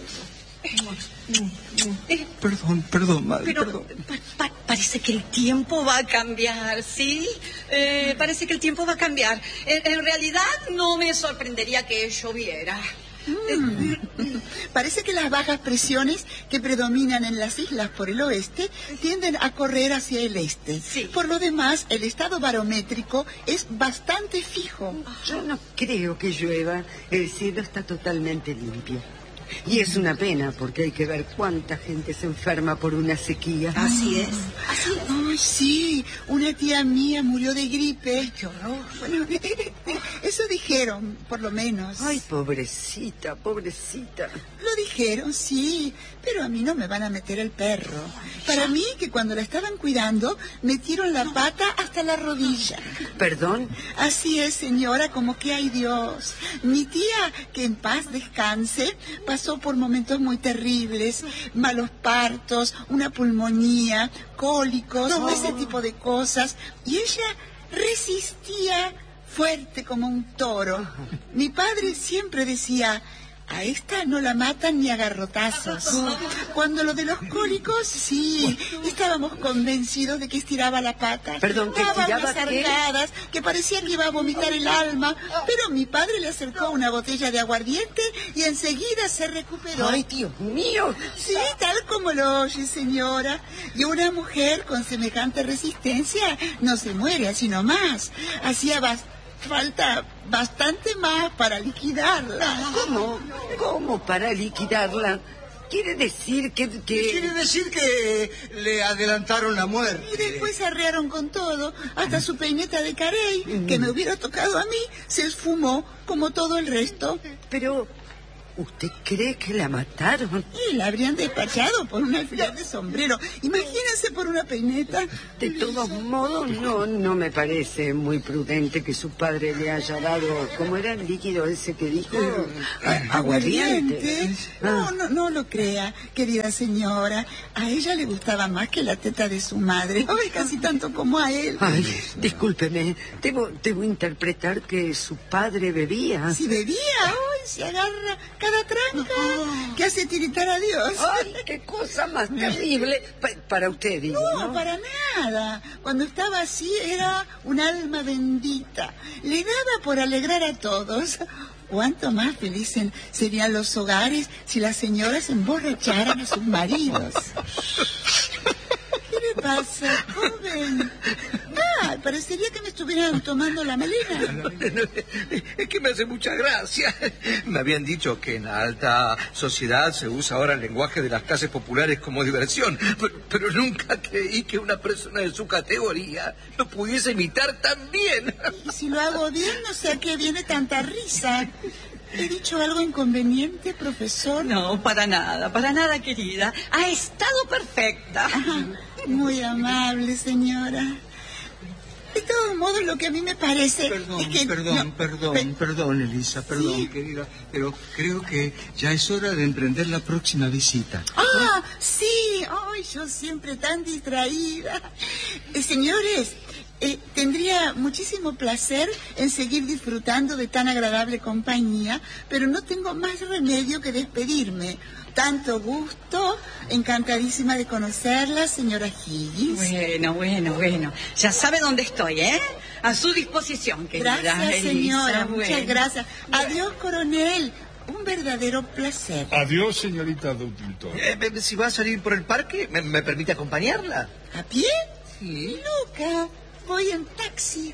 Eh, Perdón, perdón, madre, Pero perdón. pa- pa- parece que el tiempo va a cambiar, ¿sí? Eh, parece que el tiempo va a cambiar. En, en realidad no me sorprendería que lloviera. Mm. Parece que las bajas presiones que predominan en las islas por el oeste tienden a correr hacia el este. Sí. Por lo demás, el estado barométrico es bastante fijo. Yo no creo que llueva. El cielo está totalmente limpio. Y es una pena porque hay que ver cuánta gente se enferma por una sequía. Así es. Ay, sí, una tía mía murió de gripe. ¡Qué horror! Bueno, eso dijeron, por lo menos. Ay, pobrecita, pobrecita. Lo dijeron, sí, pero a mí no me van a meter el perro. Para mí, que cuando la estaban cuidando, metieron la pata hasta la rodilla. ¿Perdón? Así es, señora, como que hay Dios. Mi tía, que en paz descanse, pasó por momentos muy terribles, malos partos, una pulmonía, cólicos, No. ese tipo de cosas. Y ella resistía fuerte como un toro. Mi padre siempre decía: a esta no la matan ni a garrotazos. Cuando lo de los cólicos, sí, estábamos convencidos de que estiraba la pata. Perdón, ¿que Daba estiraba unas qué? arcadas que parecía que iba a vomitar el alma, pero mi padre le acercó una botella de aguardiente y enseguida se recuperó. Ay, Dios mío. Sí, tal como lo oye, señora. Y una mujer con semejante resistencia no se muere así nomás. Hacía bastante. Falta bastante más para liquidarla. ¿Cómo? ¿Cómo para liquidarla? quiere decir que, que... Quiere decir que le adelantaron la muerte. Y después se arrearon con todo. Hasta su peineta de carey, que me hubiera tocado a mí, se esfumó como todo el resto. Pero... ¿usted cree que la mataron? Y la habrían despachado por un alfiler de sombrero. Imagínense por una peineta. De todos modos, no, no me parece muy prudente que su padre le haya dado, ¿cómo era el líquido ese que dijo? Aguardiente. No, no, no lo crea, querida señora. A ella le gustaba más que la teta de su madre. Ay, casi tanto como a él. Ay, discúlpeme. Debo, debo interpretar que su padre bebía. Si bebía, hoy se agarra cada tranca oh. que hace tiritar a Dios. Ay, qué cosa más terrible. Pa para usted, digo, no, no, para nada. Cuando estaba así era un alma bendita. Le daba por alegrar a todos. Cuánto más felices serían los hogares si las señoras emborracharan a sus maridos. ¿Qué le pasa, joven? Ah, parecería que me estuvieran tomando la melena. Es que me hace mucha gracia. Me habían dicho que en la alta sociedad se usa ahora el lenguaje de las clases populares como diversión, pero, pero nunca creí que una persona de su categoría lo pudiese imitar tan bien. Y si lo hago bien, no sé a qué viene tanta risa. ¿He dicho algo inconveniente, profesor? No, para nada, para nada, querida. Ha estado perfecta. Ajá, muy amable, señora. De todos modos, lo que a mí me parece perdón, es que... Perdón, no, perdón, pe perdón, Elisa, perdón, ¿sí? querida, pero creo que ya es hora de emprender la próxima visita. ¡Ah, sí! ¡Ay, yo siempre tan distraída! Eh, señores, eh, tendría muchísimo placer en seguir disfrutando de tan agradable compañía, pero no tengo más remedio que despedirme. Tanto gusto, encantadísima de conocerla, señora Higgins. Bueno, bueno, bueno. Ya sabe dónde estoy, ¿eh? A su disposición, querida. Gracias, Elisa. señora, Bueno. muchas gracias. Adiós, coronel. Un verdadero placer. Adiós, señorita Doodleton. Eh, si va a salir por el parque, ¿me, me permite acompañarla? ¿A pie? Sí. Loca, voy en taxi.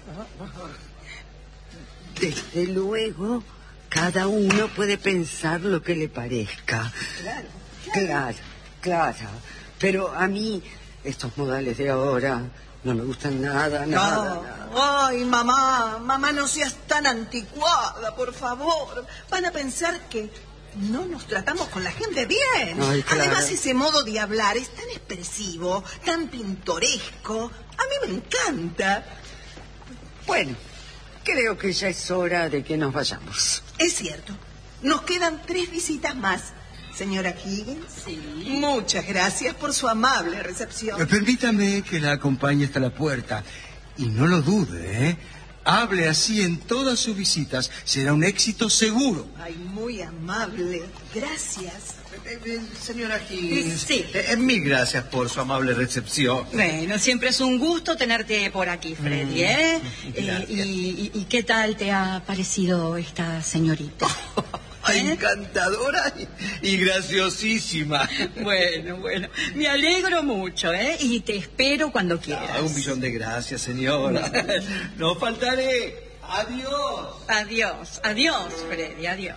Desde luego, cada uno puede pensar lo que le parezca. Claro. Claro, claro. Pero a mí, estos modales de ahora no me gustan nada, nada, No. nada. Ay, mamá, mamá, no seas tan anticuada, por favor. Van a pensar que no nos tratamos con la gente bien. Ay, claro. Además, ese modo de hablar es tan expresivo, tan pintoresco. A mí me encanta. Bueno, creo que ya es hora de que nos vayamos. Es cierto. Nos quedan tres visitas más. Señora Higgins, Sí. muchas gracias por su amable recepción. Eh, Permítame que la acompañe hasta la puerta. Y no lo dude, ¿eh? Hable así en todas sus visitas. Será un éxito seguro. Ay, muy amable. Gracias. Eh, eh, señora Higgins, Sí. eh, mil gracias por su amable recepción. Bueno, siempre es un gusto tenerte por aquí, Freddy, ¿eh? Eh, y, y, ¿Y qué tal te ha parecido esta señorita? ¿Eh? Encantadora y, y graciosísima. Bueno, bueno, me alegro mucho, ¿eh? Y te espero cuando quieras. Ah, un millón de gracias, señora. No faltaré. Adiós. Adiós, adiós, Freddy, adiós.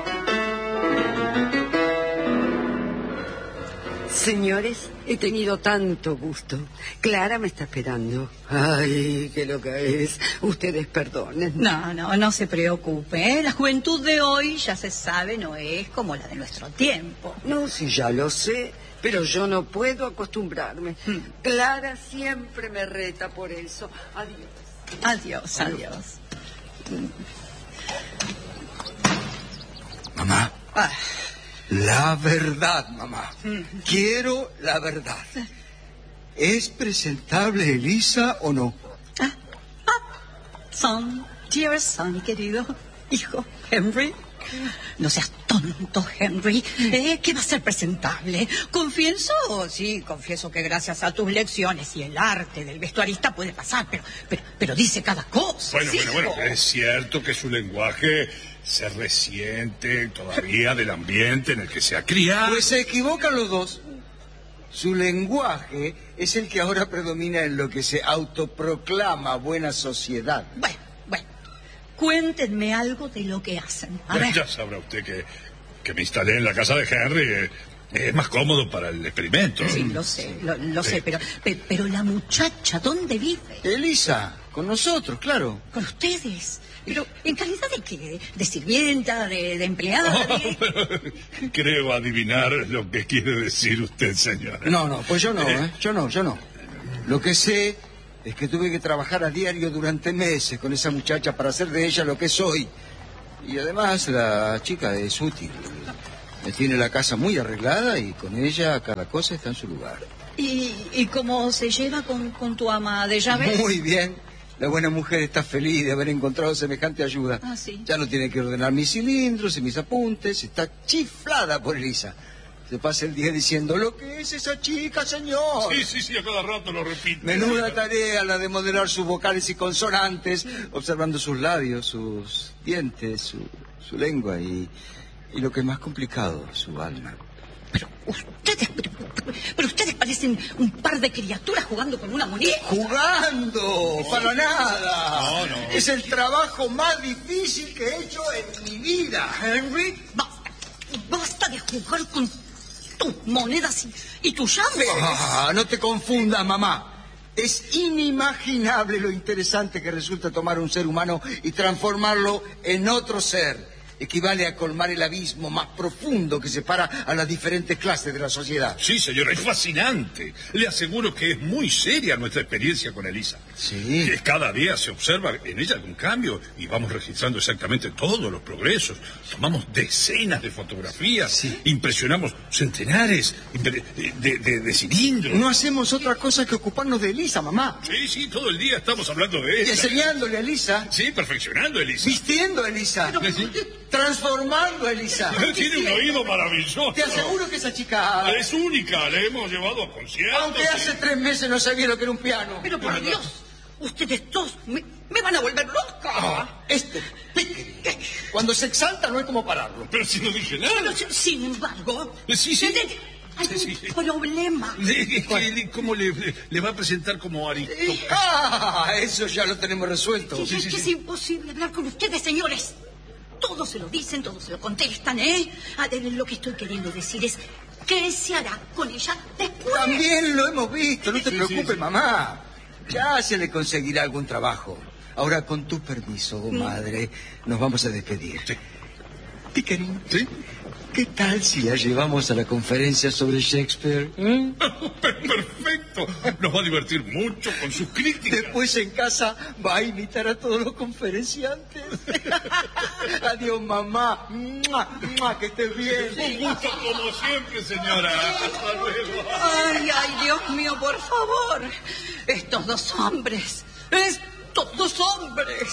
Señores, he tenido tanto gusto. Clara me está esperando. Ay, qué loca es. Ustedes perdonen. No, no, no se preocupe, ¿eh? La juventud de hoy, ya se sabe, no es como la de nuestro tiempo. No, sí, ya lo sé, pero yo no puedo acostumbrarme. Hmm. Clara siempre me reta por eso. Adiós. Adiós, adiós. Mamá. Ah. La verdad, mamá. Quiero la verdad. ¿Es presentable Elisa o no? Ah, ah, son, dear son, querido hijo Henry. No seas tonto, Henry. Eh, ¿Qué va a ser presentable? Confieso, sí, confieso que gracias a tus lecciones y el arte del vestuarista puede pasar, pero, pero, pero dice cada cosa. Bueno, ¿sí? bueno, bueno, es cierto que su lenguaje se resiente todavía del ambiente en el que se ha criado. Pues se equivocan los dos. Su lenguaje es el que ahora predomina en lo que se autoproclama buena sociedad. Bueno, bueno, cuéntenme algo de lo que hacen. A Bueno, ver. ya sabrá usted que, que me instalé en la casa de Henry. eh, Es más cómodo para el experimento. Sí, lo sé, lo, lo sí. sé, pero, pero pero la muchacha, ¿dónde vive? Elisa, con nosotros, claro. ¿Con ustedes? Pero, ¿en calidad de qué? ¿De sirvienta? ¿De, de empleada? Oh, de... pero creo adivinar lo que quiere decir usted, señora. No, no, pues yo no, ¿eh? Yo no, yo no. Lo que sé es que tuve que trabajar a diario durante meses con esa muchacha para hacer de ella lo que soy. Y además la chica es útil. Tiene la casa muy arreglada y con ella cada cosa está en su lugar. ¿Y, y cómo se lleva con, con tu ama de llaves? Muy bien. La buena mujer está feliz de haber encontrado semejante ayuda. Ah, sí. Ya no tiene que ordenar mis cilindros y mis apuntes. Está chiflada por Elisa. Se pasa el día diciendo, ¿lo que es esa chica, señor? Sí, sí, sí, a cada rato lo repite. Menuda tarea la de modelar sus vocales y consonantes, observando sus labios, sus dientes, su, su lengua y, y lo que es más complicado, su alma. Pero ustedes, pero, pero ustedes parecen un par de criaturas jugando con una muñeca. ¡Jugando! ¡Para nada! No, no. Es el trabajo más difícil que he hecho en mi vida. Henry, basta, basta de jugar con tus monedas y, y tus llaves. Ah, no te confundas, mamá. Es inimaginable lo interesante que resulta tomar un ser humano y transformarlo en otro ser. Equivale a colmar el abismo más profundo que separa a las diferentes clases de la sociedad. Sí, señora, es fascinante. Le aseguro que es muy seria nuestra experiencia con Elisa. Sí. Que cada día se observa en ella algún cambio y vamos registrando exactamente todos los progresos. Tomamos decenas de fotografías, sí. Impresionamos centenares de, de, de, de cilindros. No hacemos otra cosa que ocuparnos de Elisa, mamá. Sí, sí, todo el día estamos hablando de ella. Y enseñándole a Elisa. Sí, perfeccionando a Elisa. Vistiendo a Elisa. Pero, ¿sí? Transformando a Elisa. Tiene un oído maravilloso. Te aseguro que esa chica... Es única, le hemos llevado a conciertos. Aunque hace sí. tres meses no sabía lo que era un piano. Pero por Dios, ustedes dos me, me van a volver loca. Ah, este Pickering. Cuando se exalta no hay como pararlo. Pero si no dije nada. Pero, sin embargo... Sí, sí. Hay sí, sí. un problema. ¿Cómo le, le va a presentar como Aristóteles? Ah, eso ya lo tenemos resuelto. Sí, sí, es sí, que sí. Es imposible hablar con ustedes, señores. Todos se lo dicen, todos se lo contestan, ¿eh? A ver, lo que estoy queriendo decir es, ¿qué se hará con ella después? También lo hemos visto, no te sí, preocupes, sí, sí. mamá. Ya se le conseguirá algún trabajo. Ahora, con tu permiso, oh, madre, nos vamos a despedir. Sí. Pickering. ¿Sí? ¿Qué tal si la llevamos a la conferencia sobre Shakespeare? ¿Eh? Perfecto. Nos va a divertir mucho con sus críticas. Después en casa va a invitar a todos los conferenciantes. Adiós, mamá. ¡Mua! ¡Mua! Que estés bien. Un gusto como siempre, señora. Hasta luego. Ay, ay, Dios mío, por favor. Estos dos hombres. Estos dos hombres.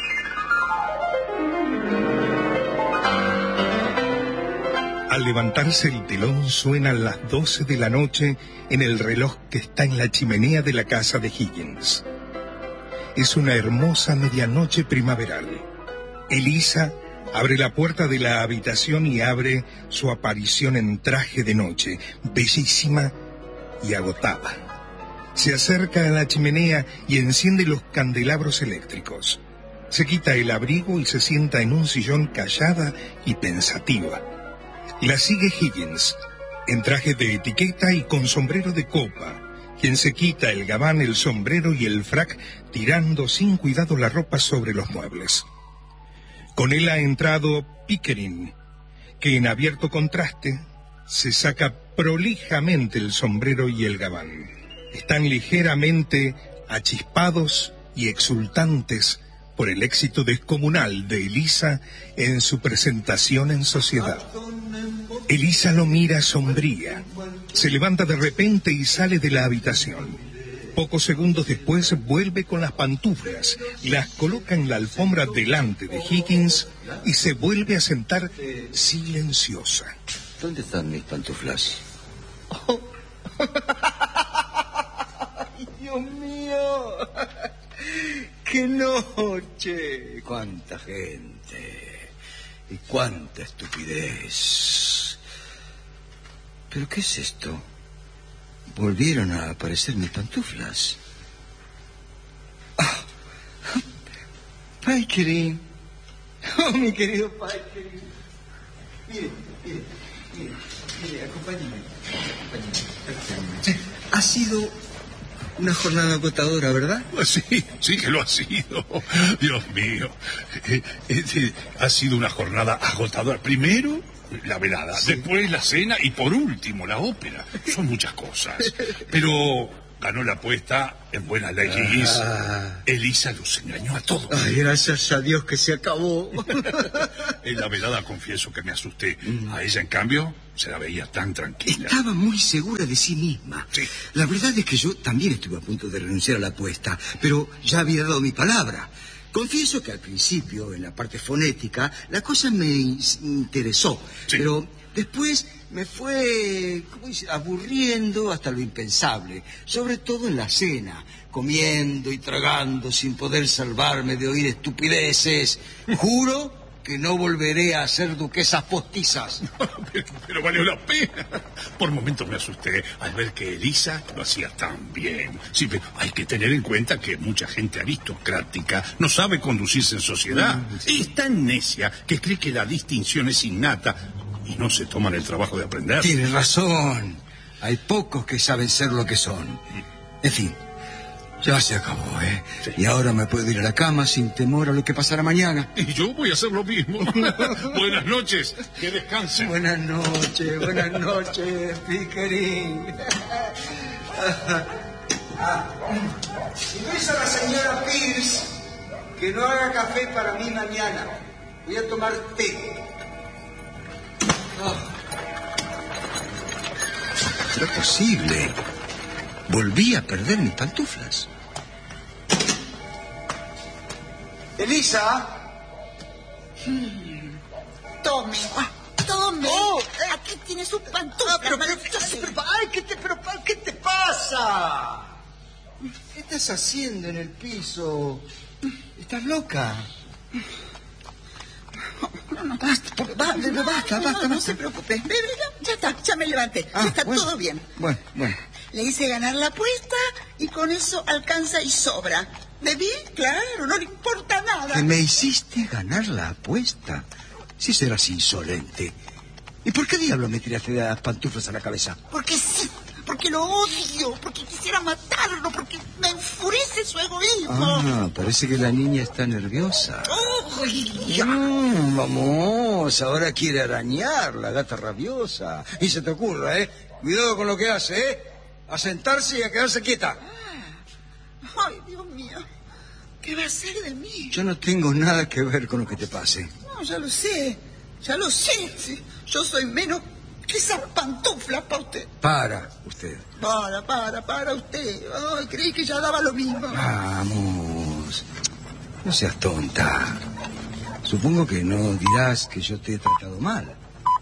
Al levantarse el telón suenan las doce de la noche en el reloj que está en la chimenea de la casa de Higgins. Es una hermosa medianoche primaveral. Elisa abre la puerta de la habitación y abre su aparición en traje de noche, bellísima y agotada. Se acerca a la chimenea y enciende los candelabros eléctricos. Se quita el abrigo y se sienta en un sillón callada y pensativa. La sigue Higgins, en traje de etiqueta y con sombrero de copa, quien se quita el gabán, el sombrero y el frac, tirando sin cuidado la ropa sobre los muebles. Con él ha entrado Pickering, que en abierto contraste se saca prolijamente el sombrero y el gabán. Están ligeramente achispados y exultantes por el éxito descomunal de Elisa en su presentación en sociedad. Elisa lo mira sombría, se levanta de repente y sale de la habitación. Pocos segundos después vuelve con las pantuflas, las coloca en la alfombra delante de Higgins y se vuelve a sentar silenciosa. ¿Dónde están mis pantuflas? Oh. ¡Ay, Dios mío! ¡Qué noche! ¡Cuánta gente! ¡Y cuánta estupidez! ¿Pero qué es esto? Volvieron a aparecer mis pantuflas. ¡Ah! ¡Pickering! ¡Oh, mi querido Pickering! Mire, mire, mire. Mire, acompáñeme. acompáñeme. Ha sido una jornada agotadora, ¿verdad? Sí, sí que lo ha sido. Dios mío. Eh, eh, ha sido una jornada agotadora. Primero, la velada, sí. Después la cena y por último la ópera. Son muchas cosas. Pero ganó la apuesta en buena ley. Ah. Elisa los engañó a todos. Ay, gracias a Dios que se acabó. En la velada confieso que me asusté. Mm. A ella, en cambio, se la veía tan tranquila. Estaba muy segura de sí misma. Sí. La verdad es que yo también estuve a punto de renunciar a la apuesta, pero ya había dado mi palabra. Confieso que al principio, en la parte fonética, la cosa me interesó, sí. Pero después me fue, ¿cómo dice?, aburriendo hasta lo impensable, sobre todo en la cena, comiendo y tragando sin poder salvarme de oír estupideces. Juro que no volveré a ser duquesas postizas. pero, pero valió la pena. Por momentos me asusté al ver que Elisa lo hacía tan bien. Sí, pero hay que tener en cuenta que mucha gente aristocrática no sabe conducirse en sociedad. Mm, sí. Es tan necia que cree que la distinción es innata y no se toman el trabajo de aprender. Tienes razón. Hay pocos que saben ser lo que son. En fin. Ya se acabó, ¿eh? Sí. Y ahora me puedo ir a la cama sin temor a lo que pasará mañana. Y yo voy a hacer lo mismo. Buenas noches, que descansen. Buenas noches, buenas noches, piquerín. ah, y dice a la señora Pierce que no haga café para mí mañana. Voy a tomar té. Oh. ¿Será posible? Volví a perder mis pantuflas. Elisa. Hmm. Tome. Ah, tome. Oh, eh. Aquí tiene su pantufla. Ah, pero, pero, pero, ay, ¿qué te, pero, ¿qué te pasa? ¿Qué estás haciendo en el piso? ¿Estás loca? No, no, basta, por, basta, no, basta, basta, no, no, no se preocupe. Ya, ya está, ya me levanté, ah, ya está bueno, todo bien. Bueno, bueno. Le hice ganar la apuesta y con eso alcanza y sobra. ¿Debí? Claro, no le importa nada. ¿Que me hiciste ganar la apuesta? Si serás insolente. ¿Y por qué diablo me tiraste las pantuflas a la cabeza? Porque sí, porque lo odio, porque quisiera matarlo, porque me enfurece su egoísmo. Ah, parece que la niña está nerviosa. Oh, mm, vamos, ahora quiere arañar, la gata rabiosa. Y se te ocurra, ¿eh? Cuidado con lo que hace, ¿eh? A sentarse y a quedarse quieta. Ah, ay, Dios mío, ¿qué va a hacer de mí? Yo no tengo nada que ver con lo que te pase. No, ya lo sé, ya lo sé. Sí, yo soy menos que esas pantuflas para usted. Para, usted. Para, para, para usted. Ay, creí que ya daba lo mismo. Vamos, no seas tonta. Supongo que no dirás que yo te he tratado mal.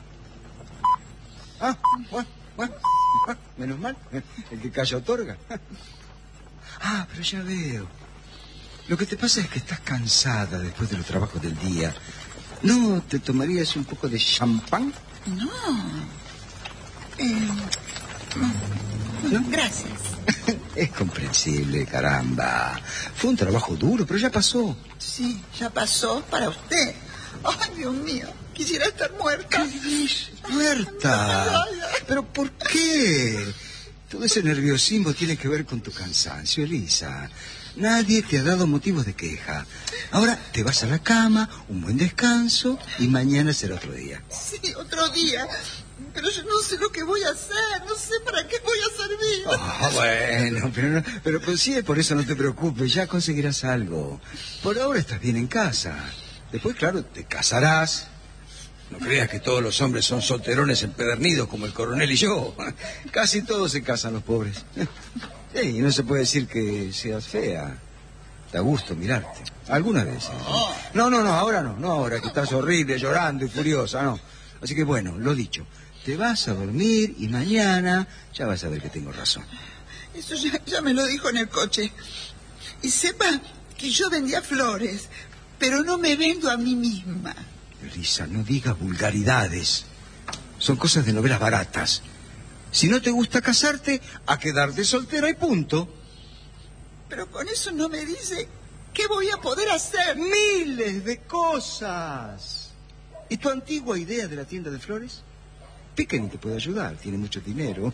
Ah, bueno, bueno. Menos mal, el que calla otorga. Ah, pero ya veo. Lo que te pasa es que estás cansada después de los trabajos del día. ¿No te tomarías un poco de champán? No. Eh, no. ¿No? Gracias. Es comprensible, caramba. Fue un trabajo duro, pero ya pasó. Sí, ya pasó para usted. Ay, Dios mío. Quisiera estar muerta. ¿Muerta? ¿Pero por qué? Todo ese nerviosismo tiene que ver con tu cansancio, Elisa. Nadie te ha dado motivos de queja. Ahora te vas a la cama, un buen descanso y mañana será otro día. Sí, otro día. Pero yo no sé lo que voy a hacer. No sé para qué voy a servir. Oh, bueno, pero, no, pero pues sí, por eso no te preocupes. Ya conseguirás algo. Por ahora estás bien en casa. Después, claro, te casarás. No creas que todos los hombres son solterones empedernidos como el coronel y yo. Casi todos se casan los pobres. Sí, y no se puede decir que seas fea. Da gusto mirarte. Algunas veces. No, no, no, ahora no. No, ahora que estás horrible, llorando y furiosa, no. Así que bueno, lo dicho. Te vas a dormir y mañana ya vas a ver que tengo razón. Eso ya, ya me lo dijo en el coche. Y sepa que yo vendía flores, pero no me vendo a mí misma. Elisa, no digas vulgaridades. Son cosas de novelas baratas. Si no te gusta casarte, a quedarte soltera y punto. Pero con eso no me dice qué voy a poder hacer. Miles de cosas. ¿Y tu antigua idea de la tienda de flores? Pickering te puede ayudar, tiene mucho dinero.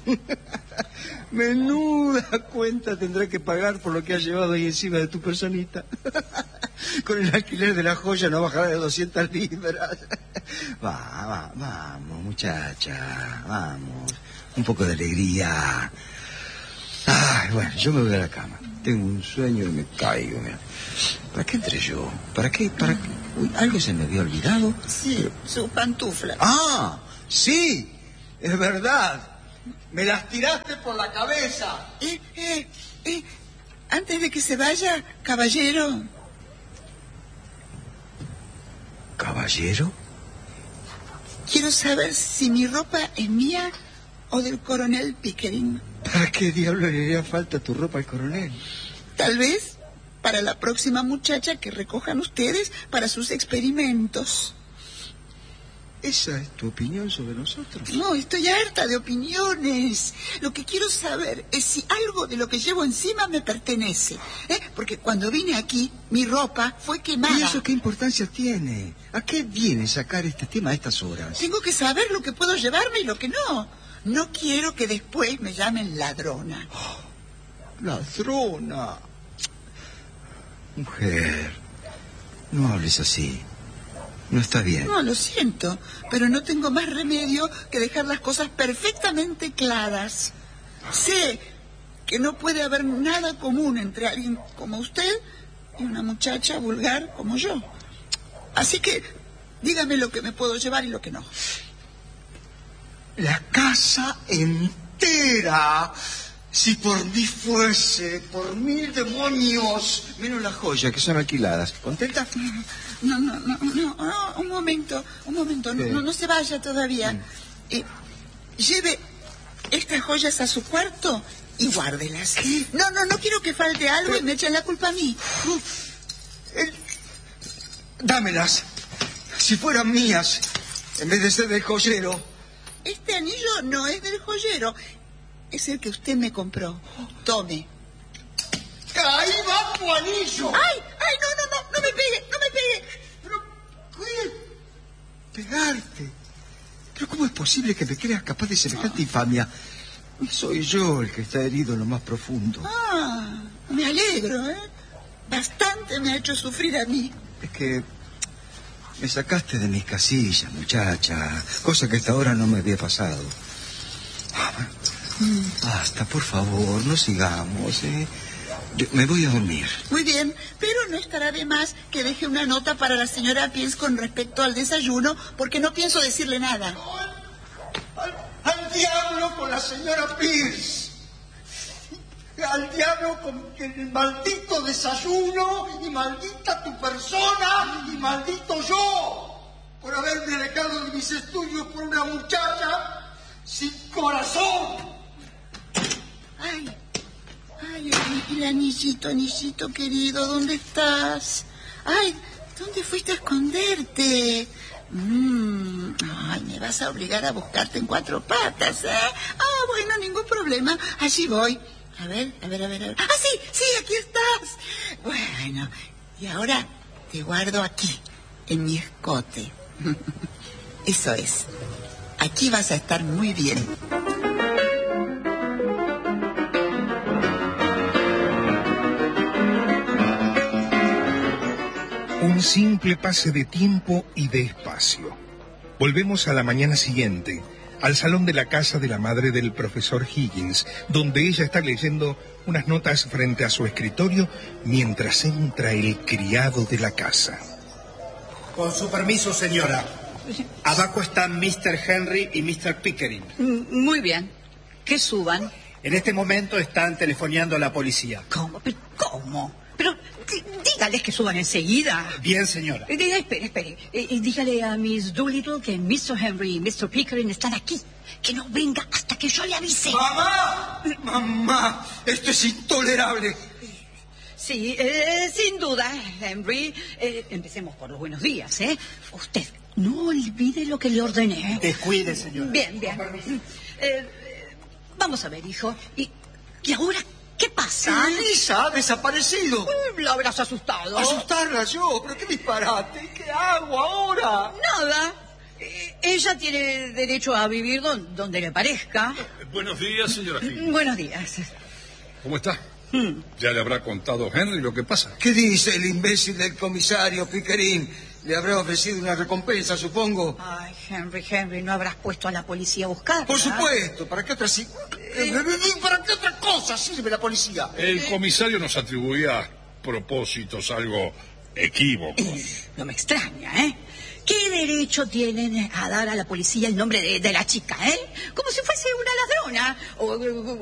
Menuda cuenta tendrá que pagar por lo que has llevado ahí encima de tu personita. Con el alquiler de la joya no bajará de doscientas libras. Va, va, vamos, muchacha, vamos. Un poco de alegría. Ay, bueno, yo me voy a la cama. Tengo un sueño y me caigo. Mira. ¿Para qué entré yo? ¿Para qué? ¿Para qué? Uy, ¿algo se me había olvidado? Sí, Pero... sus pantuflas. ¡Ah! ¡Sí! Es verdad. Me las tiraste por la cabeza. Eh, eh, eh. Antes de que se vaya, caballero. ¿Caballero? Quiero saber si mi ropa es mía o del coronel Pickering. ¿Para qué diablo le haría falta tu ropa al coronel? Tal vez para la próxima muchacha que recojan ustedes para sus experimentos. ¿Esa es tu opinión sobre nosotros? No, estoy harta de opiniones. Lo que quiero saber es si algo de lo que llevo encima me pertenece. ¿eh? Porque cuando vine aquí, mi ropa fue quemada. ¿Y eso qué importancia tiene? ¿A qué viene sacar este tema a estas horas? Tengo que saber lo que puedo llevarme y lo que no. No quiero que después me llamen ladrona. Oh, ladrona. Mujer, no hables así. No está bien. No, lo siento, pero no tengo más remedio que dejar las cosas perfectamente claras. Sé que no puede haber nada común entre alguien como usted y una muchacha vulgar como yo. Así que dígame lo que me puedo llevar y lo que no. La casa entera. Si por mí fuese, por mil demonios. Menos las joyas que son alquiladas. ¿Contenta? No, no, no, no, no, un momento, un momento, no, no, no se vaya todavía. Mm. Eh, lleve estas joyas a su cuarto y guárdelas. ¿Qué? No, no, no quiero que falte algo Pero... y me echen la culpa a mí. El... Dámelas. Si fueran mías, en vez de ser del joyero. Este anillo no es del joyero. Es el que usted me compró. Tome. ¡Ahí va tu anillo! ¡Ay! ¡Ay! No, no, no! ¡No me pegue! ¡No me pegue! Pero, ¿qué? ¿Pegarte? ¿Pero cómo es posible que me creas capaz de semejante infamia? Soy yo el que está herido en lo más profundo. Ah, me alegro, ¿eh? Bastante me ha hecho sufrir a mí. Es que me sacaste de mis casillas, muchacha. Cosa que hasta ahora no me había pasado. Basta, por favor, no sigamos, ¿eh? Yo me voy a dormir. Muy bien, pero no estará de más que deje una nota para la señora Pierce con respecto al desayuno, porque no pienso decirle nada. ¡Al, al diablo con la señora Pierce! ¡Al diablo con el maldito desayuno! ¡Y maldita tu persona! ¡Y maldito yo! Por haberme alejado de mis estudios por una muchacha sin corazón. Ay, ay, el, el anillito, anillito querido, ¿dónde estás? Ay, ¿dónde fuiste a esconderte? Mm, ay, me vas a obligar a buscarte en cuatro patas, ¿eh? Ah, bueno, ningún problema, allí voy. A ver, a ver, a ver, a ver. Ah, sí, sí, aquí estás. Bueno, y ahora te guardo aquí, en mi escote. Eso es. Aquí vas a estar muy bien. Un simple pase de tiempo y de espacio. Volvemos a la mañana siguiente, al salón de la casa de la madre del profesor Higgins, donde ella está leyendo unas notas frente a su escritorio mientras entra el criado de la casa. Con su permiso, señora. Abajo están mister Henry y mister Pickering. Muy bien. Que suban. En este momento están telefoneando a la policía. ¿Cómo? ¿Cómo? Pero dígales que suban enseguida. Bien, señora. Eh, espere, espere. Eh, dígale a Miss Doolittle que mister Henry y mister Pickering están aquí. Que no venga hasta que yo le avise. ¡Mamá! ¡Mamá! Esto es intolerable. Sí, eh, sin duda, Henry. Eh, empecemos por los buenos días, ¿eh? Usted no olvide lo que le ordené. Descuide, señora. Bien, bien. Eh, vamos a ver, hijo. ¿Y, y ahora qué pasa? Elisa ha desaparecido. La habrás asustado. Asustarla yo, pero qué disparate. ¿Qué hago ahora? Nada. Eh, ella tiene derecho a vivir don- donde le parezca. Eh, buenos días, señora Higgins. Buenos días. ¿Cómo está? ¿Ya le habrá contado Henry lo que pasa? ¿Qué dice el imbécil del comisario Pickering? Le habrá ofrecido una recompensa, supongo. Ay, Henry, Henry, ¿no habrás puesto a la policía a buscar? Por supuesto. ¿Para qué otra si- eh, ¿Para qué otra cosa sirve la policía? El comisario nos atribuía propósitos algo equívocos. No me extraña, ¿eh? ¿Qué derecho tienen a dar a la policía el nombre de, de la chica, eh? Como si fuese una ladrona o,